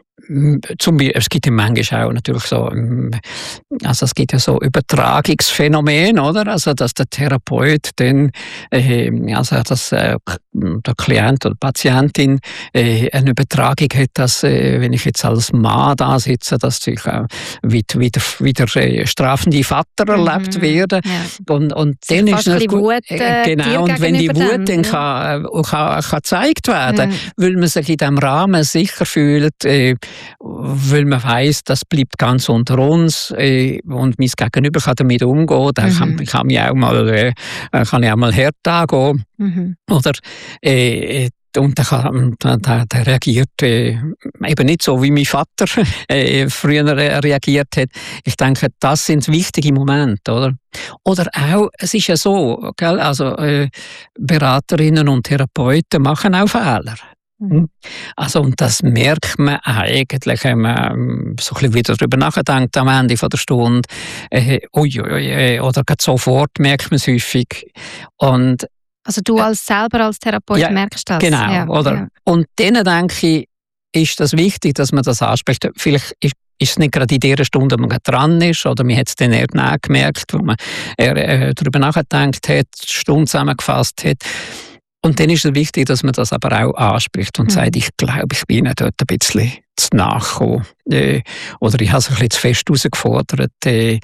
Zum Beispiel, es gibt ja manchmal auch natürlich so, also es gibt ja so Übertragungsphänomene, oder? Also, dass der Therapeut dann, äh, also, dass äh, der Klient oder die Patientin äh, eine Übertragung hat, dass, äh, wenn ich jetzt als Mann da sitze, dass ich äh, wieder, wieder, wieder äh, strafende Vater mhm. erlebt werde. Ja. Und, und dann ist es gut. Wut, äh, genau, und wenn die Wut dann kann, äh, kann, kann gezeigt werden, mhm. weil man sich in diesem Rahmen sicher fühlt, äh, weil man weiss, das bleibt ganz unter uns äh, und mein Gegenüber kann damit umgehen, dann mhm. kann, kann ich auch mal, äh, kann ich auch mal hart angehen. Mhm. Oder, äh, und der, der, der, der reagiert äh, eben nicht so, wie mein Vater äh, früher reagiert hat. Ich denke, das sind wichtige Momente, oder? Oder auch, es ist ja so, gell? Also äh, Beraterinnen und Therapeuten machen auch Fehler. Mhm. Also, und das merkt man eigentlich, wenn man so ein bisschen wieder darüber nachdenkt am Ende von der Stunde. Äh, ui, ui, ui, oder gerade sofort merkt man es häufig. Und, also du als selber als Therapeut ja, merkst das? Genau, ja, oder? Ja. Und dann denke ich, ist das wichtig, dass man das anspricht. Vielleicht ist ist es nicht gerade in der Stunde, wo man dran ist, oder man hat es dann eher nachgemerkt, wo man äh, darüber nachgedacht hat, die Stunde zusammengefasst hat. Und dann ist es wichtig, dass man das aber auch anspricht und mhm. sagt, ich glaube, ich bin ihnen dort ein bisschen zu nachgekommen. Äh, oder ich habe es ein bisschen zu fest herausgefordert. Äh,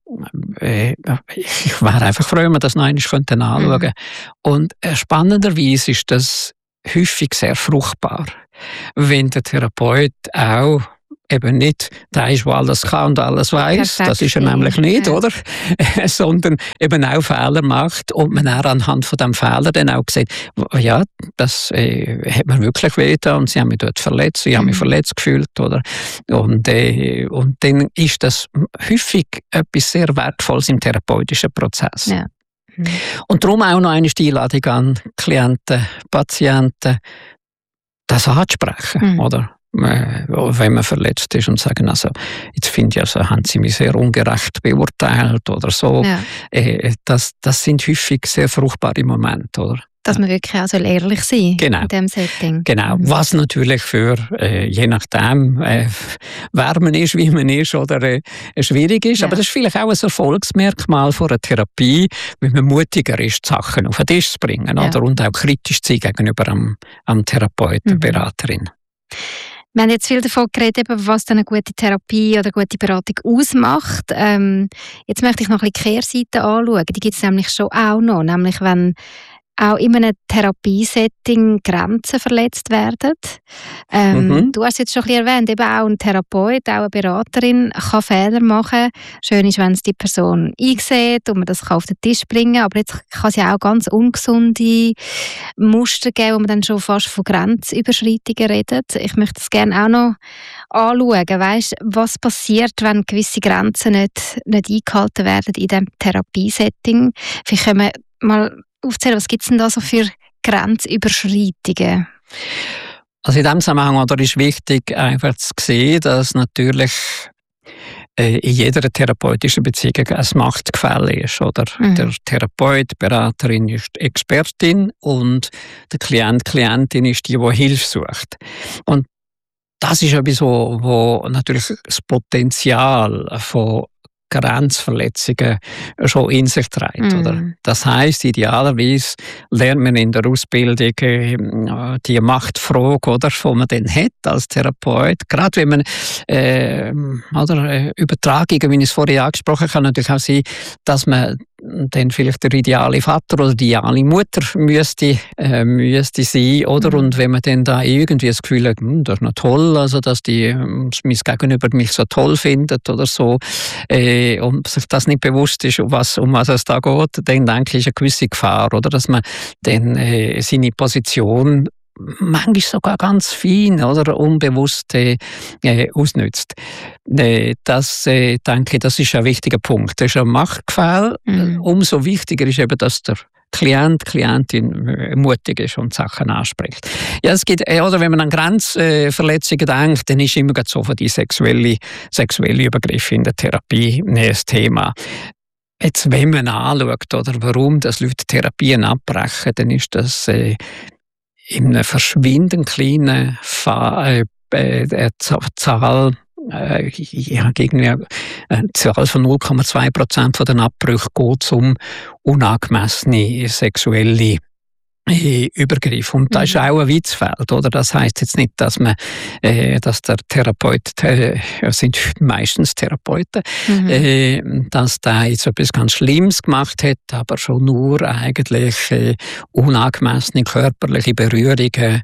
äh, ich wäre einfach froh, wenn wir das noch einmal anschauen könnten. Mhm. Und äh, spannenderweise ist das häufig sehr fruchtbar, wenn der Therapeut auch eben nicht der ist, der alles kann und alles weiß, das ist er nämlich nicht, ja. oder? Sondern eben auch Fehler macht und man auch anhand von dem Fehler dann auch sieht, ja, das äh, hat mir wirklich wehgetan und sie haben mich dort verletzt, ich habe mich mhm. verletzt gefühlt, oder? Und, äh, und dann ist das häufig etwas sehr Wertvolles im therapeutischen Prozess. Ja. Mhm. Und darum auch noch eine Einladung an Klienten, Patienten, das anzusprechen, mhm. oder? Wenn man verletzt ist und sagen, also, jetzt finde ich, also, haben sie mich sehr ungerecht beurteilt oder so. Ja. Das, das sind häufig sehr fruchtbare Momente, oder? Dass man wirklich auch ehrlich sein soll genau. in diesem Setting. Genau, was natürlich für, äh, je nachdem, äh, wer man ist, wie man ist, oder äh, schwierig ist. Ja. Aber das ist vielleicht auch ein Erfolgsmerkmal von einer Therapie, wenn man mutiger ist, die Sachen auf den Tisch zu bringen, ja. oder? Und auch kritisch zu sein gegenüber am, am Therapeuten, mhm. Beraterin. Wir haben jetzt viel davon geredet, was eine gute Therapie oder gute Beratung ausmacht. Ähm, jetzt möchte ich noch ein bisschen die Kehrseite anschauen. Die gibt es nämlich schon auch noch. Nämlich, wenn auch in einem Therapiesetting Grenzen verletzt werden. Ähm, Mhm. Du hast es jetzt schon ein bisschen erwähnt, eben auch ein Therapeut, auch eine Beraterin kann Fehler machen. Schön ist, wenn es die Person einsieht und man das kann auf den Tisch bringen kann, aber jetzt kann es ja auch ganz ungesunde Muster geben, wo man dann schon fast von Grenzüberschreitungen redet. Ich möchte das gerne auch noch anschauen. Weißt, was passiert, wenn gewisse Grenzen nicht, nicht eingehalten werden in diesem Therapiesetting? Vielleicht können wir mal aufzählen, was gibt es denn da so für Grenzüberschreitungen? Also in diesem Zusammenhang oder ist wichtig, einfach zu sehen, dass natürlich äh, in jeder therapeutischen Beziehung ein Machtgefälle ist. Oder? Mhm. Der Therapeut, die Beraterin ist die Expertin und der Klient, Klientin ist die, die Hilfe sucht. Und das ist etwas, wo, wo natürlich das Potenzial von Grenzverletzungen schon in sich trägt. Mm. Oder? Das heisst, idealerweise lernt man in der Ausbildung äh, die Machtfrage, oder, die man dann hat als Therapeut. Gerade wenn man äh, oder, äh, Übertragungen, wie ich es vorhin angesprochen habe, kann natürlich auch sein, dass man dann vielleicht der ideale Vater oder die ideale Mutter müsste, äh, müsste sein, oder? Mhm. Und wenn man dann da irgendwie das Gefühl hat, hm, das ist noch toll, also dass die mein Gegenüber mich so toll findet oder so, äh, und sich das nicht bewusst ist, um was, um was es da geht, dann denke ich, ist eine gewisse Gefahr, oder? Dass man dann äh, seine Position manchmal sogar ganz fein oder unbewusst äh, ausnützt. Äh, das, äh, denke ich, das ist ein wichtiger Punkt. Das ist ein Machtgefälle. Mhm. Umso wichtiger ist eben, dass der Klient, Klientin mutig ist und Sachen anspricht. Ja, es gibt, oder wenn man an Grenzverletzungen denkt, dann ist immer so von die sexuelle, sexuelle Übergriffe in der Therapie ein Thema. Jetzt, wenn man anschaut, oder warum das Leute Therapien abbrechen, dann ist das äh, in einer verschwindend kleinen Fa- äh, äh, Zahl, äh, ja, gegen eine Zahl von null Komma zwei Prozent von den Abbrüchen geht es um unangemessene sexuelle Übergriff. Und das ist auch ein Witzfeld, oder? Das heisst jetzt nicht, dass man, äh, dass der Therapeut, äh, sind meistens Therapeuten, mhm. äh, dass der jetzt etwas ganz Schlimmes gemacht hat, aber schon nur eigentlich äh, unangemessene körperliche Berührungen,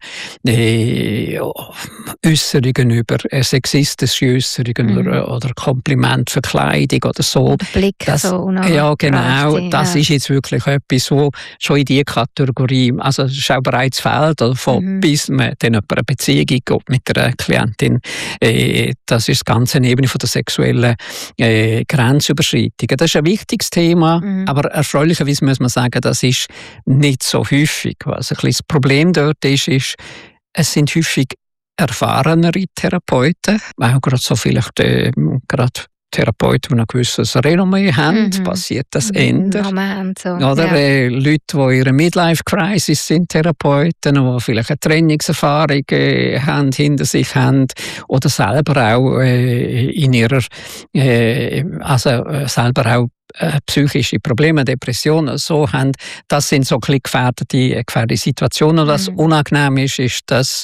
äh, Äußerungen über äh, sexistische Äußerungen mhm. oder, oder Kompliment für Kleidung oder so. Der Blick das, so ja, genau. Rechte, das ja. ist jetzt wirklich etwas, wo schon in die Kategorie, also es ist auch bereits Feld, von mhm. bis man dann eine Beziehung geht mit einer Klientin. Äh, das ist das ganze Ebene von der sexuellen äh, Grenzüberschreitungen. Das ist ein wichtiges Thema, mhm. aber erfreulicherweise muss man sagen, das ist nicht so häufig. Was ein bisschen das Problem dort ist, ist, es sind häufig erfahrenere Therapeuten, auch gerade so vielleicht äh, gerade Therapeuten, die ein gewisses Renommee haben, mhm. passiert das ändert. So. Oder ja. äh, Leute, die in ihrer Midlife-Crisis sind, Therapeuten, die vielleicht eine Trainingserfahrung äh, haben, hinter sich haben oder selber auch äh, in ihrer, äh, also äh, selber auch äh, psychische Probleme, Depressionen so haben. Das sind so ein bisschen gefährdete, gefährdete Situationen. Und was mhm. unangenehm ist, ist, dass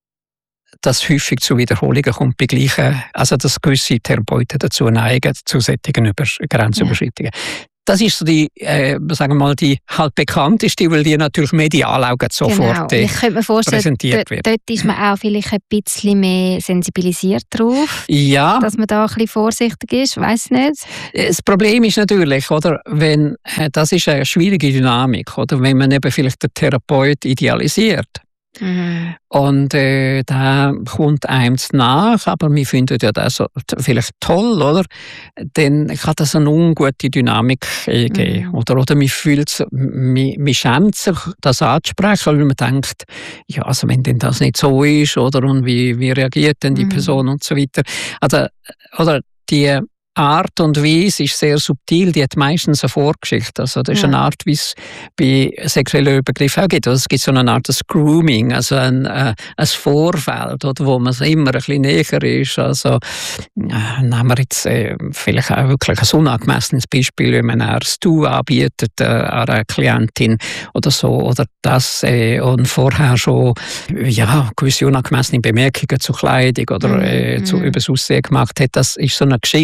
dass häufig zu Wiederholungen kommt bei gleichen, also dass gewisse Therapeuten dazu neigen, zu solchen Über- Grenzüberschreitungen. Ja. Das ist so die, äh, sagen wir mal, die halt bekannteste, weil die natürlich medial auch sofort genau. Ich könnte mir vorstellen, präsentiert wird. Dort ist man auch vielleicht ein bisschen mehr sensibilisiert drauf, ja. dass man da ein bisschen vorsichtig ist, weiss nicht. Das Problem ist natürlich, oder, wenn, das ist eine schwierige Dynamik, oder, wenn man eben vielleicht den Therapeut idealisiert. Mhm. Und äh, da kommt einem nach, aber wir finden ja das so vielleicht toll, oder? Dann kann das eine ungute Dynamik äh, geben. Mhm. Oder, oder man fühlt, man, man schämt sich, das anzusprechen, weil man denkt, ja, also wenn denn das nicht so ist, oder, und wie, wie reagiert denn die mhm. Person und so weiter. Also, oder die Art und Weise ist sehr subtil, die hat meistens eine Vorgeschichte. Also das ist ja. eine Art, wie es bei sexuellen Übergriffen auch gibt. Also es gibt so eine Art des Grooming, also ein, äh, ein Vorfeld, oder, wo man immer ein bisschen näher ist. Also äh, nehmen wir jetzt äh, vielleicht auch wirklich ein unangemessenes Beispiel, wenn man ein Du anbietet äh, einer Klientin oder so, oder das äh, und vorher schon ja, gewisse unangemessene Bemerkungen zur Kleidung oder äh, mm. zu übers Aussehen gemacht hat. Das ist so eine Geschichte,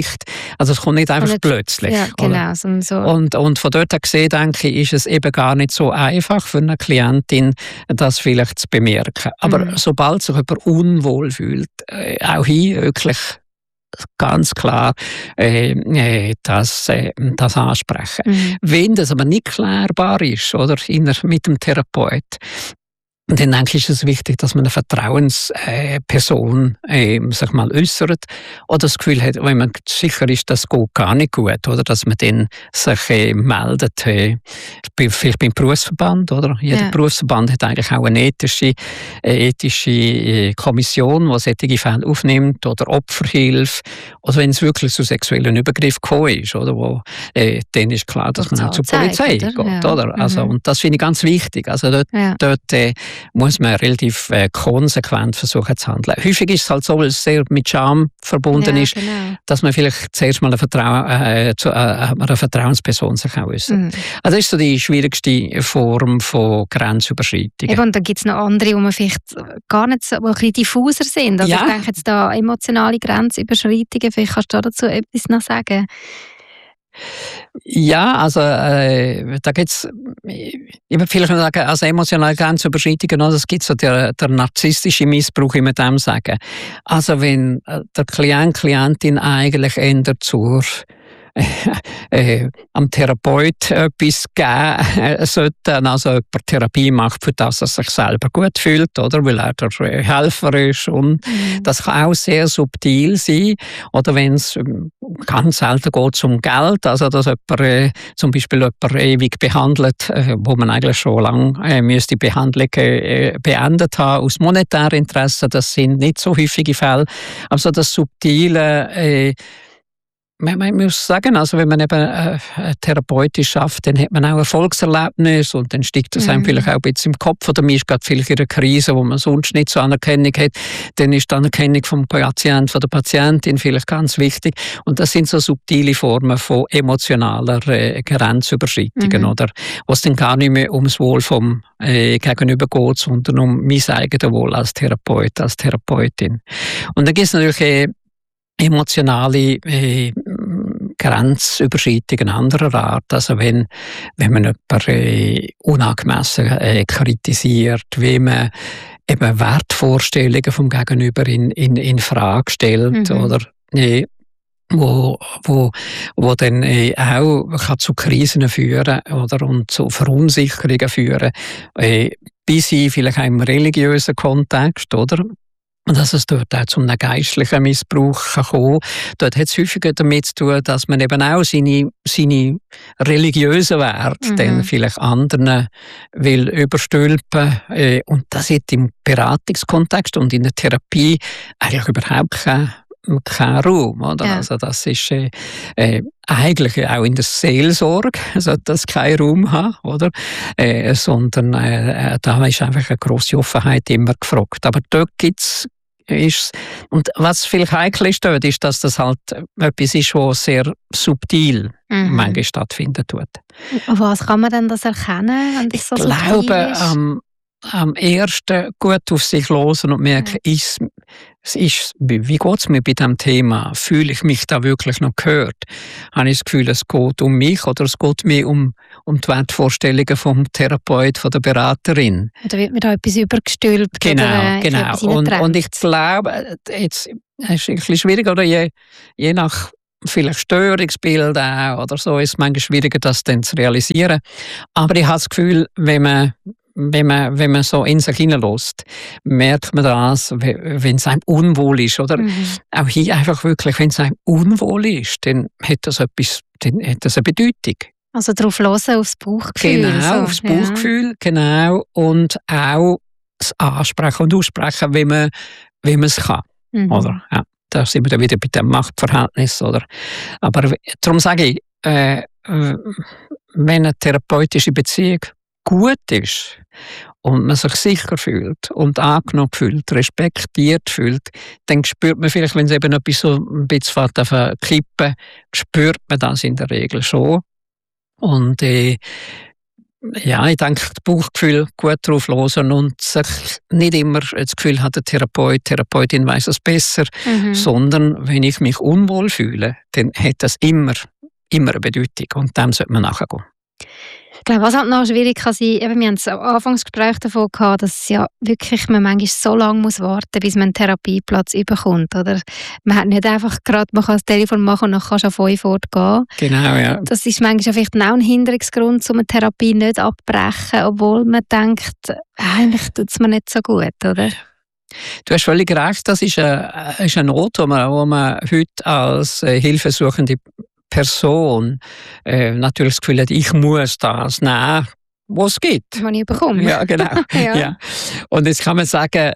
Also es kommt nicht einfach nicht, plötzlich. Ja, genau. So, so. Und, und von dort her gesehen, denke ich, ist es eben gar nicht so einfach für eine Klientin, das vielleicht zu bemerken. Aber mhm. sobald sich jemand unwohl fühlt, äh, auch hier wirklich ganz klar äh, äh, das, äh, das ansprechen. Mhm. Wenn das aber nicht klärbar ist, oder, mit dem Therapeut, dann denke ich, ist es wichtig, dass man eine Vertrauensperson äh, äh, sich mal äußert oder das Gefühl hat, wenn man sicher ist, das geht gar nicht gut, oder dass man dann sich äh, meldet, äh, vielleicht beim Berufsverband, oder? Jeder ja. Berufsverband hat eigentlich auch eine ethische, äh, ethische äh, Kommission, die solche Fälle aufnimmt, oder Opferhilfe, oder wenn es wirklich zu sexuellen Übergriffen gekommen ist, oder? Wo, äh, dann ist klar, dass das man auch zur Polizei oder? geht, ja. oder? Also, mhm. Und das finde ich ganz wichtig. Also dort, ja. dort äh, muss man relativ äh, konsequent versuchen zu handeln. Häufig ist es halt so, weil es sehr mit Scham verbunden ja, ist, genau. dass man vielleicht zuerst mal eine, Vertrau äh, zu, äh, eine Vertrauensperson sich auch äußert. Mhm. Also das ist so die schwierigste Form von Grenzüberschreitung. Eben, und dann gibt es noch andere, wo man vielleicht gar nicht so, wo ein bisschen diffuser sind. Also ja. ich denke jetzt da emotionale Grenzüberschreitungen, vielleicht kannst du dazu etwas noch sagen. Ja, also äh, da gibt es, ich würde vielleicht sagen, also emotionale Grenzüberschreitungen, also es gibt so der, der narzisstische Missbrauch, wie man dem sagen. Also wenn der Klient, Klientin eigentlich ändert zur Äh, am Therapeut etwas geben äh, sollte, also jemand Therapie macht, für das er sich selber gut fühlt, oder? Weil er der Helfer ist. Und mhm. das kann auch sehr subtil sein. Oder wenn es ganz selten geht um Geld, also dass jemand äh, zum Beispiel jemand ewig behandelt, äh, wo man eigentlich schon lange äh, müsste die Behandlung äh, beendet haben, aus monetären Interessen, das sind nicht so häufige Fälle. Also das subtile äh, Man, man muss sagen, also wenn man eben äh, therapeutisch schafft, dann hat man auch Erfolgserlebnis und dann steigt das mhm. einem vielleicht auch ein bisschen im Kopf. Oder man ist gerade vielleicht in einer Krise, wo man sonst nicht so Anerkennung hat, dann ist die Anerkennung vom Patienten, von der Patientin vielleicht ganz wichtig. Und das sind so subtile Formen von emotionaler äh, Grenzüberschreitungen, mhm. oder? Wo es dann gar nicht mehr ums Wohl vom äh, Gegenüber geht, sondern um mein eigenes Wohl als Therapeut, als Therapeutin. Und dann gibt es natürlich äh, emotionale äh, Grenzüberschreitungen anderer Art. Also wenn, wenn man jemanden äh, unangemessen äh, kritisiert, wie man eben Wertvorstellungen vom Gegenüber in, in, in Frage stellt, mhm. oder äh, wo, wo, wo dann äh, auch kann zu Krisen führen, oder, und zu Verunsicherungen führen, äh, bis hin vielleicht auch im religiösen Kontext, oder? Und dass es dort auch zu einem geistlichen Missbrauch kann kommen. Dort hat es häufiger damit zu tun, dass man eben auch seine, seine religiösen Werte mhm. dann vielleicht anderen will überstülpen. Äh, und das ist im Beratungskontext und in der Therapie eigentlich überhaupt kein kein Raum, oder? Ja. Also das ist äh, äh, eigentlich auch in der Seelsorge sollte das keinen Raum haben, oder? Äh, sondern äh, da ist einfach eine grosse Offenheit immer gefragt. Aber dort gibt's ist und was vielleicht heikel ist dort, ist, dass das halt etwas ist, was sehr subtil mhm. manchmal stattfinden tut. Auf was kann man denn das erkennen, wenn das ich so glaube, am, am ersten gut auf sich hören und merken, mhm. ist, ist, wie geht es mir bei diesem Thema? Fühle ich mich da wirklich noch gehört? Habe ich das Gefühl, es geht um mich oder es geht mir um, um die Wertvorstellungen vom Therapeut, von der Beraterin? Oder wird mir da etwas übergestülpt? Genau, oder, genau. Und, und ich glaube, jetzt ist es ein bisschen schwierig, oder je, je nach vielleicht Störungsbild auch oder so, ist es manchmal schwieriger, das dann zu realisieren. Aber ich habe das Gefühl, wenn man Wenn man, wenn man so in sich hineinlässt, merkt man das, wenn es einem unwohl ist. Oder? Mhm. Auch hier einfach wirklich, wenn es einem unwohl ist, dann hat das, etwas, dann hat das eine Bedeutung. Also darauf hören, aufs Bauchgefühl. Genau, so. aufs Bauchgefühl, ja. genau. Und auch das Ansprechen und Aussprechen, wie man, wie man es kann. Mhm. Oder? Ja, da sind wir dann wieder bei dem Machtverhältnis. Oder? Aber darum sage ich, äh, wenn eine therapeutische Beziehung gut ist und man sich sicher fühlt und angenommen fühlt, respektiert fühlt, dann spürt man vielleicht, wenn es eben etwas so ein bisschen auf kippen, spürt man das in der Regel schon. Und äh, Ja, ich denke, das Bauchgefühl gut drauf hören und sich nicht immer das Gefühl hat, der Therapeut, die Therapeutin weiss es besser, Mhm. sondern wenn ich mich unwohl fühle, dann hat das immer, immer eine Bedeutung und dem sollte man nachgehen. Ich glaube, was halt noch schwierig kann sein, eben, wir haben das am Anfangsgespräch davon gehabt, dass ja wirklich man manchmal so lange muss warten, bis man einen Therapieplatz überkommt, oder? Man hat nicht einfach gerade, man kann das Telefon machen und dann kannst du auf fünf Uhr gehen. Genau, ja. Das ist manchmal vielleicht auch ein Hinderungsgrund, um eine Therapie nicht abzubrechen, obwohl man denkt, eigentlich tut es mir nicht so gut, oder? Du hast völlig recht, das ist eine, ist eine Not, die man, wo man heute als äh, hilfesuchende Person äh, natürlich das Gefühl hat, ich muss das nehmen, was es gibt. Was ich bekomme. Ja, genau. Ja. Ja. Und jetzt kann man sagen,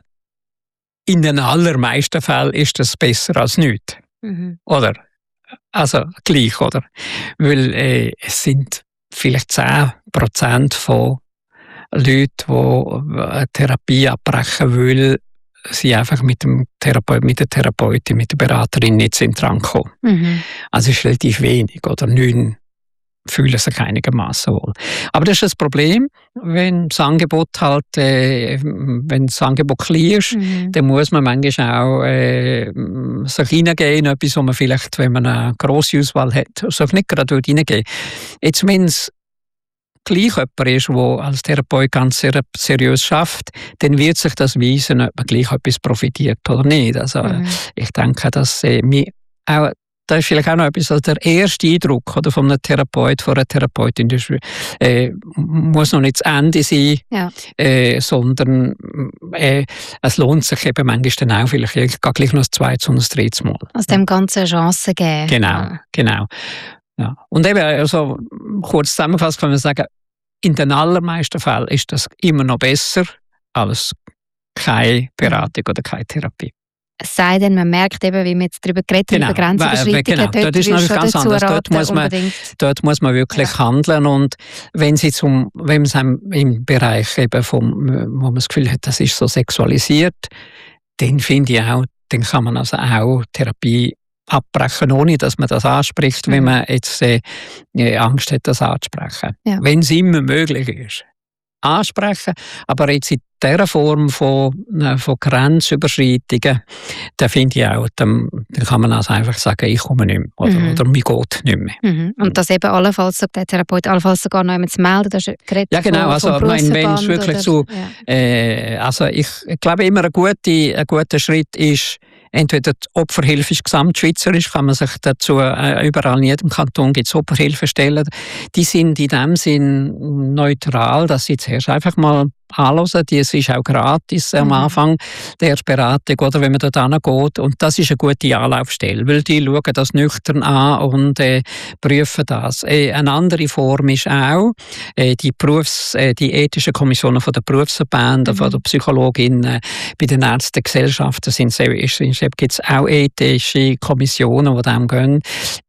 in den allermeisten Fällen ist das besser als nichts. Mhm. Oder? Also gleich, oder? Weil äh, es sind vielleicht zehn Prozent von Leuten, die eine Therapie abbrechen wollen, sie einfach mit dem Therapeut, mit der Therapeutin, mit der Beraterin nicht sind drangekommen. Mhm. Also es ist relativ wenig, oder neun fühlen sich einigermaßen wohl. Aber das ist das Problem, wenn das Angebot halt, äh, wenn das Angebot klein ist, Mhm. dann muss man manchmal auch äh, sich reingeben in etwas, wo man vielleicht, wenn man eine grosse Auswahl hat, sich nicht gerade reingeben. Jetzt, wenn es gleich jemand ist, der als Therapeut ganz sehr seriös schafft, dann wird sich das weisen, ob man gleich etwas profitiert oder nicht. Also Mhm. ich denke, dass äh, mir auch da ist vielleicht auch noch etwas, also der erste Eindruck oder, von einem Therapeut, von einer Therapeutin, das äh, muss noch nicht das Ende sein, Ja. äh, sondern äh, es lohnt sich eben manchmal dann auch vielleicht ich gehe gleich noch das zweite und das dritte Mal. Also dem Ganzen eine Chance geben. Genau, Ja. genau. Ja. Und eben, also, kurz zusammengefasst kann man sagen, in den allermeisten Fällen ist das immer noch besser als keine Beratung oder keine Therapie. Es sei denn, man merkt eben, wie wir jetzt darüber geredet haben, Genau, über Grenzüberschreitungen, genau. dort Dort ist würdest natürlich du ganz dazu anders. Dort raten, muss man- unbedingt. Dort muss man wirklich handeln und wenn sie zum, wenn es einem im Bereich eben vom, wo man das Gefühl hat, das ist so sexualisiert, dann finde ich auch, dann kann man also auch Therapie abbrechen, ohne dass man das anspricht, wenn Mhm. man jetzt äh, Angst hat, das anzusprechen. Ja. Wenn es immer möglich ist. Ansprechen, aber jetzt in dieser Form von, äh, von Grenzüberschreitungen, da finde ich auch, dann, dann kann man also einfach sagen, ich komme nicht mehr oder, Mhm. oder mir geht nicht mehr. Mhm. Und das eben allenfalls, sagt der Therapeut, allenfalls sogar noch jemand zu melden, das ist geredet Ja, genau, vom- also vom ich meine, wenn es Berufsverband wirklich oder- so, ja. äh, also ich, ich glaube immer ein guter, ein guter Schritt ist, entweder die Opferhilfe ist gesamtschweizerisch, kann man sich dazu, äh, überall in jedem Kanton gibt es Opferhilfestellen, die sind in dem Sinn neutral, dass sie zuerst einfach mal anhören, die, es ist auch gratis am Mhm. Anfang der Beratung, oder wenn man dort hingeht, und das ist eine gute Anlaufstelle, weil die schauen das nüchtern an und äh, prüfen das. Äh, eine andere Form ist auch, äh, die, Berufs-, äh, die ethischen Kommissionen von der Berufsverbände, Mhm. von der Psychologinnen, bei den Ärztegesellschaften sind gibt es auch ethische Kommissionen, die dem gehen.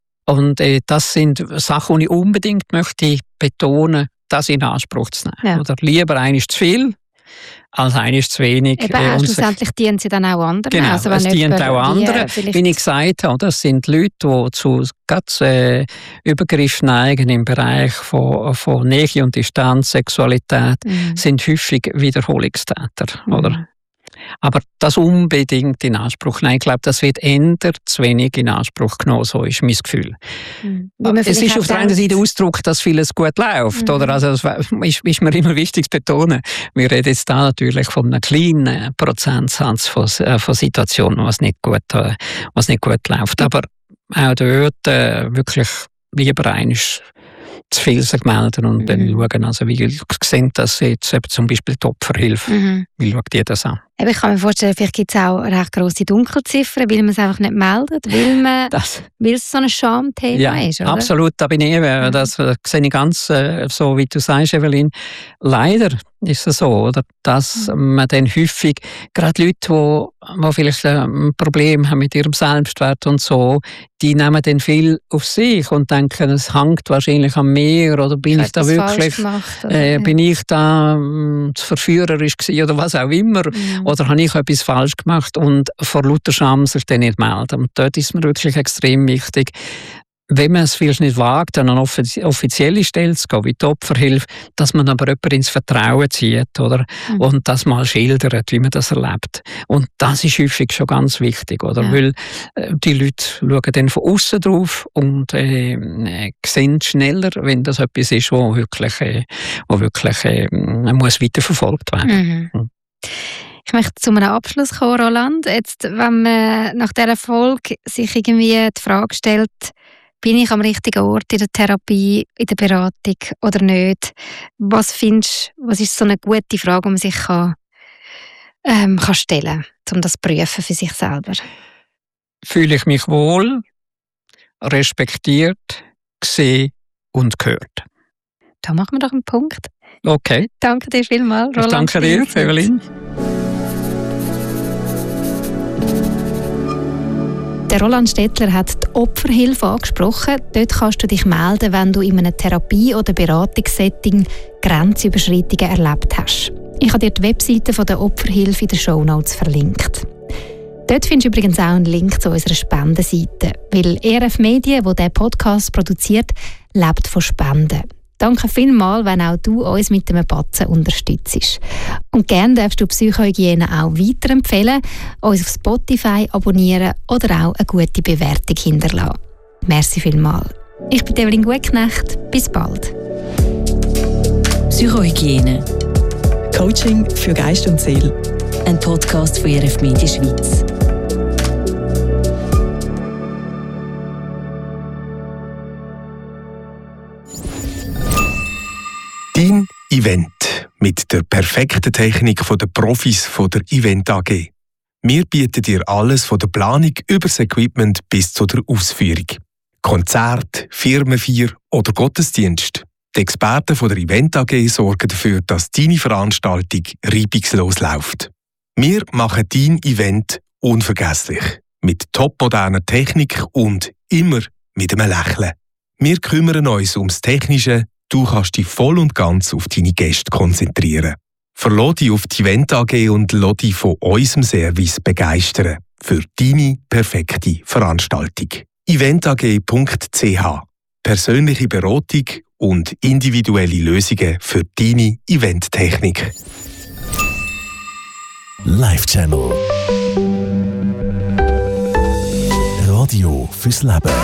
Und äh, das sind Sachen, die ich unbedingt möchte betonen, das in Anspruch zu nehmen. Ja. Oder lieber eines zu viel, als eines zu wenig. Eben, äh, äh, und sich- schlussendlich dienen sie dann auch anderen. Genau, also, es wenn dient jemand auch wie, anderen. äh, vielleicht- Wie ich gesagt habe, das sind Leute, die zu ganz äh, Übergriffen neigen im Bereich von, von Nähe und Distanz, Sexualität, Mhm. sind häufig Wiederholungstäter. Mhm. Oder? Aber das unbedingt in Anspruch nehmen, ich glaube, das wird eher zu wenig in Anspruch genommen, so ist mein Gefühl. Mhm. Weil man Es vielleicht ist auch auf der einen denkt- Seite Ausdruck, dass vieles gut läuft. Mhm. Oder? Also, es ist, ist mir immer wichtig zu betonen. Wir reden jetzt da natürlich von einem kleinen Prozentsatz von, äh, von Situationen, was nicht gut, äh, was nicht gut läuft. Aber auch dort äh, wirklich lieber eines zu viel sich melden und Mhm. dann schauen, also wie sehen das jetzt eben zum Beispiel die Opferhilfe, Mhm. wie schaut die das an? Eben, ich kann mir vorstellen, vielleicht gibt es auch recht grosse Dunkelziffern, weil man es einfach nicht meldet, weil, man, Das, weil es so ein Schamthema ja, ist, oder? absolut, da bin ich eben. Mhm. Das äh, sehe ich ganz äh, so, wie du sagst, Evelyn. Leider ist es so, oder, dass Mhm. man dann häufig, gerade Leute, die, die vielleicht ein Problem haben mit ihrem Selbstwert und so, die nehmen dann viel auf sich und denken, es hängt wahrscheinlich an mir oder bin ich, Ich da habe etwas falsch wirklich, gemacht, oder? äh, Ja. bin ich da mh, zu verführerisch gewesen oder was auch immer. Mhm. Oder habe ich etwas falsch gemacht und vor lauter Scham sich dann nicht melden. Und dort ist mir wirklich extrem wichtig, wenn man es vielleicht nicht wagt, an eine offizielle Stelle zu gehen, wie die Opferhilfe, dass man aber jemanden ins Vertrauen zieht, oder? Mhm. Und das mal schildert, wie man das erlebt. Und das ist häufig schon ganz wichtig, oder? Ja. Weil äh, die Leute schauen dann von außen drauf und äh, äh, sehen schneller, wenn das etwas ist, wo wirklich, äh, wo wirklich äh, muss weiterverfolgt werden. Mhm. Mhm. Ich möchte zu einem Abschluss kommen, Roland. Jetzt, wenn man nach dieser Folge sich irgendwie die Frage stellt, bin ich am richtigen Ort in der Therapie, in der Beratung oder nicht? Was findest du, was ist so eine gute Frage, die man sich kann, ähm, kann stellen kann, um das zu prüfen für sich selber? Fühle ich mich wohl, respektiert, gesehen und gehört? Da machen wir doch einen Punkt. Okay. Danke dir vielmals, Roland. Ich danke dir, Evelyn. Der Roland Stettler hat die Opferhilfe angesprochen. Dort kannst du dich melden, wenn du in einem Therapie- oder Beratungssetting Grenzüberschreitungen erlebt hast. Ich habe dir die Webseite von der Opferhilfe in den Shownotes verlinkt. Dort findest du übrigens auch einen Link zu unserer Spendenseite, weil E R F Medien, wo der Podcast produziert, lebt von Spenden. Danke vielmals, wenn auch du uns mit einem Batzen unterstützt. Und gerne darfst du Psychohygiene auch weiterempfehlen, uns auf Spotify abonnieren oder auch eine gute Bewertung hinterlassen. Merci vielmals. Ich bin Evelyn Gutknecht. Bis bald. Psychohygiene. Coaching für Geist und Seele. Ein Podcast von E R F Media Schweiz. Dein Event mit der perfekten Technik der Profis von der Event A G. Wir bieten dir alles von der Planung über das Equipment bis zu der Ausführung. Konzert, Firmenfeier oder Gottesdienst. Die Experten von der Event A G sorgen dafür, dass deine Veranstaltung reibungslos läuft. Wir machen dein Event unvergesslich. Mit topmoderner Technik und immer mit einem Lächeln. Wir kümmern uns ums Technische. Du kannst dich voll und ganz auf deine Gäste konzentrieren. Verlass dich auf die Event A G und lass dich von unserem Service begeistern. Für deine perfekte Veranstaltung. eventag punkt c h. Persönliche Beratung und individuelle Lösungen für deine Eventtechnik. Live Channel. Radio fürs Leben.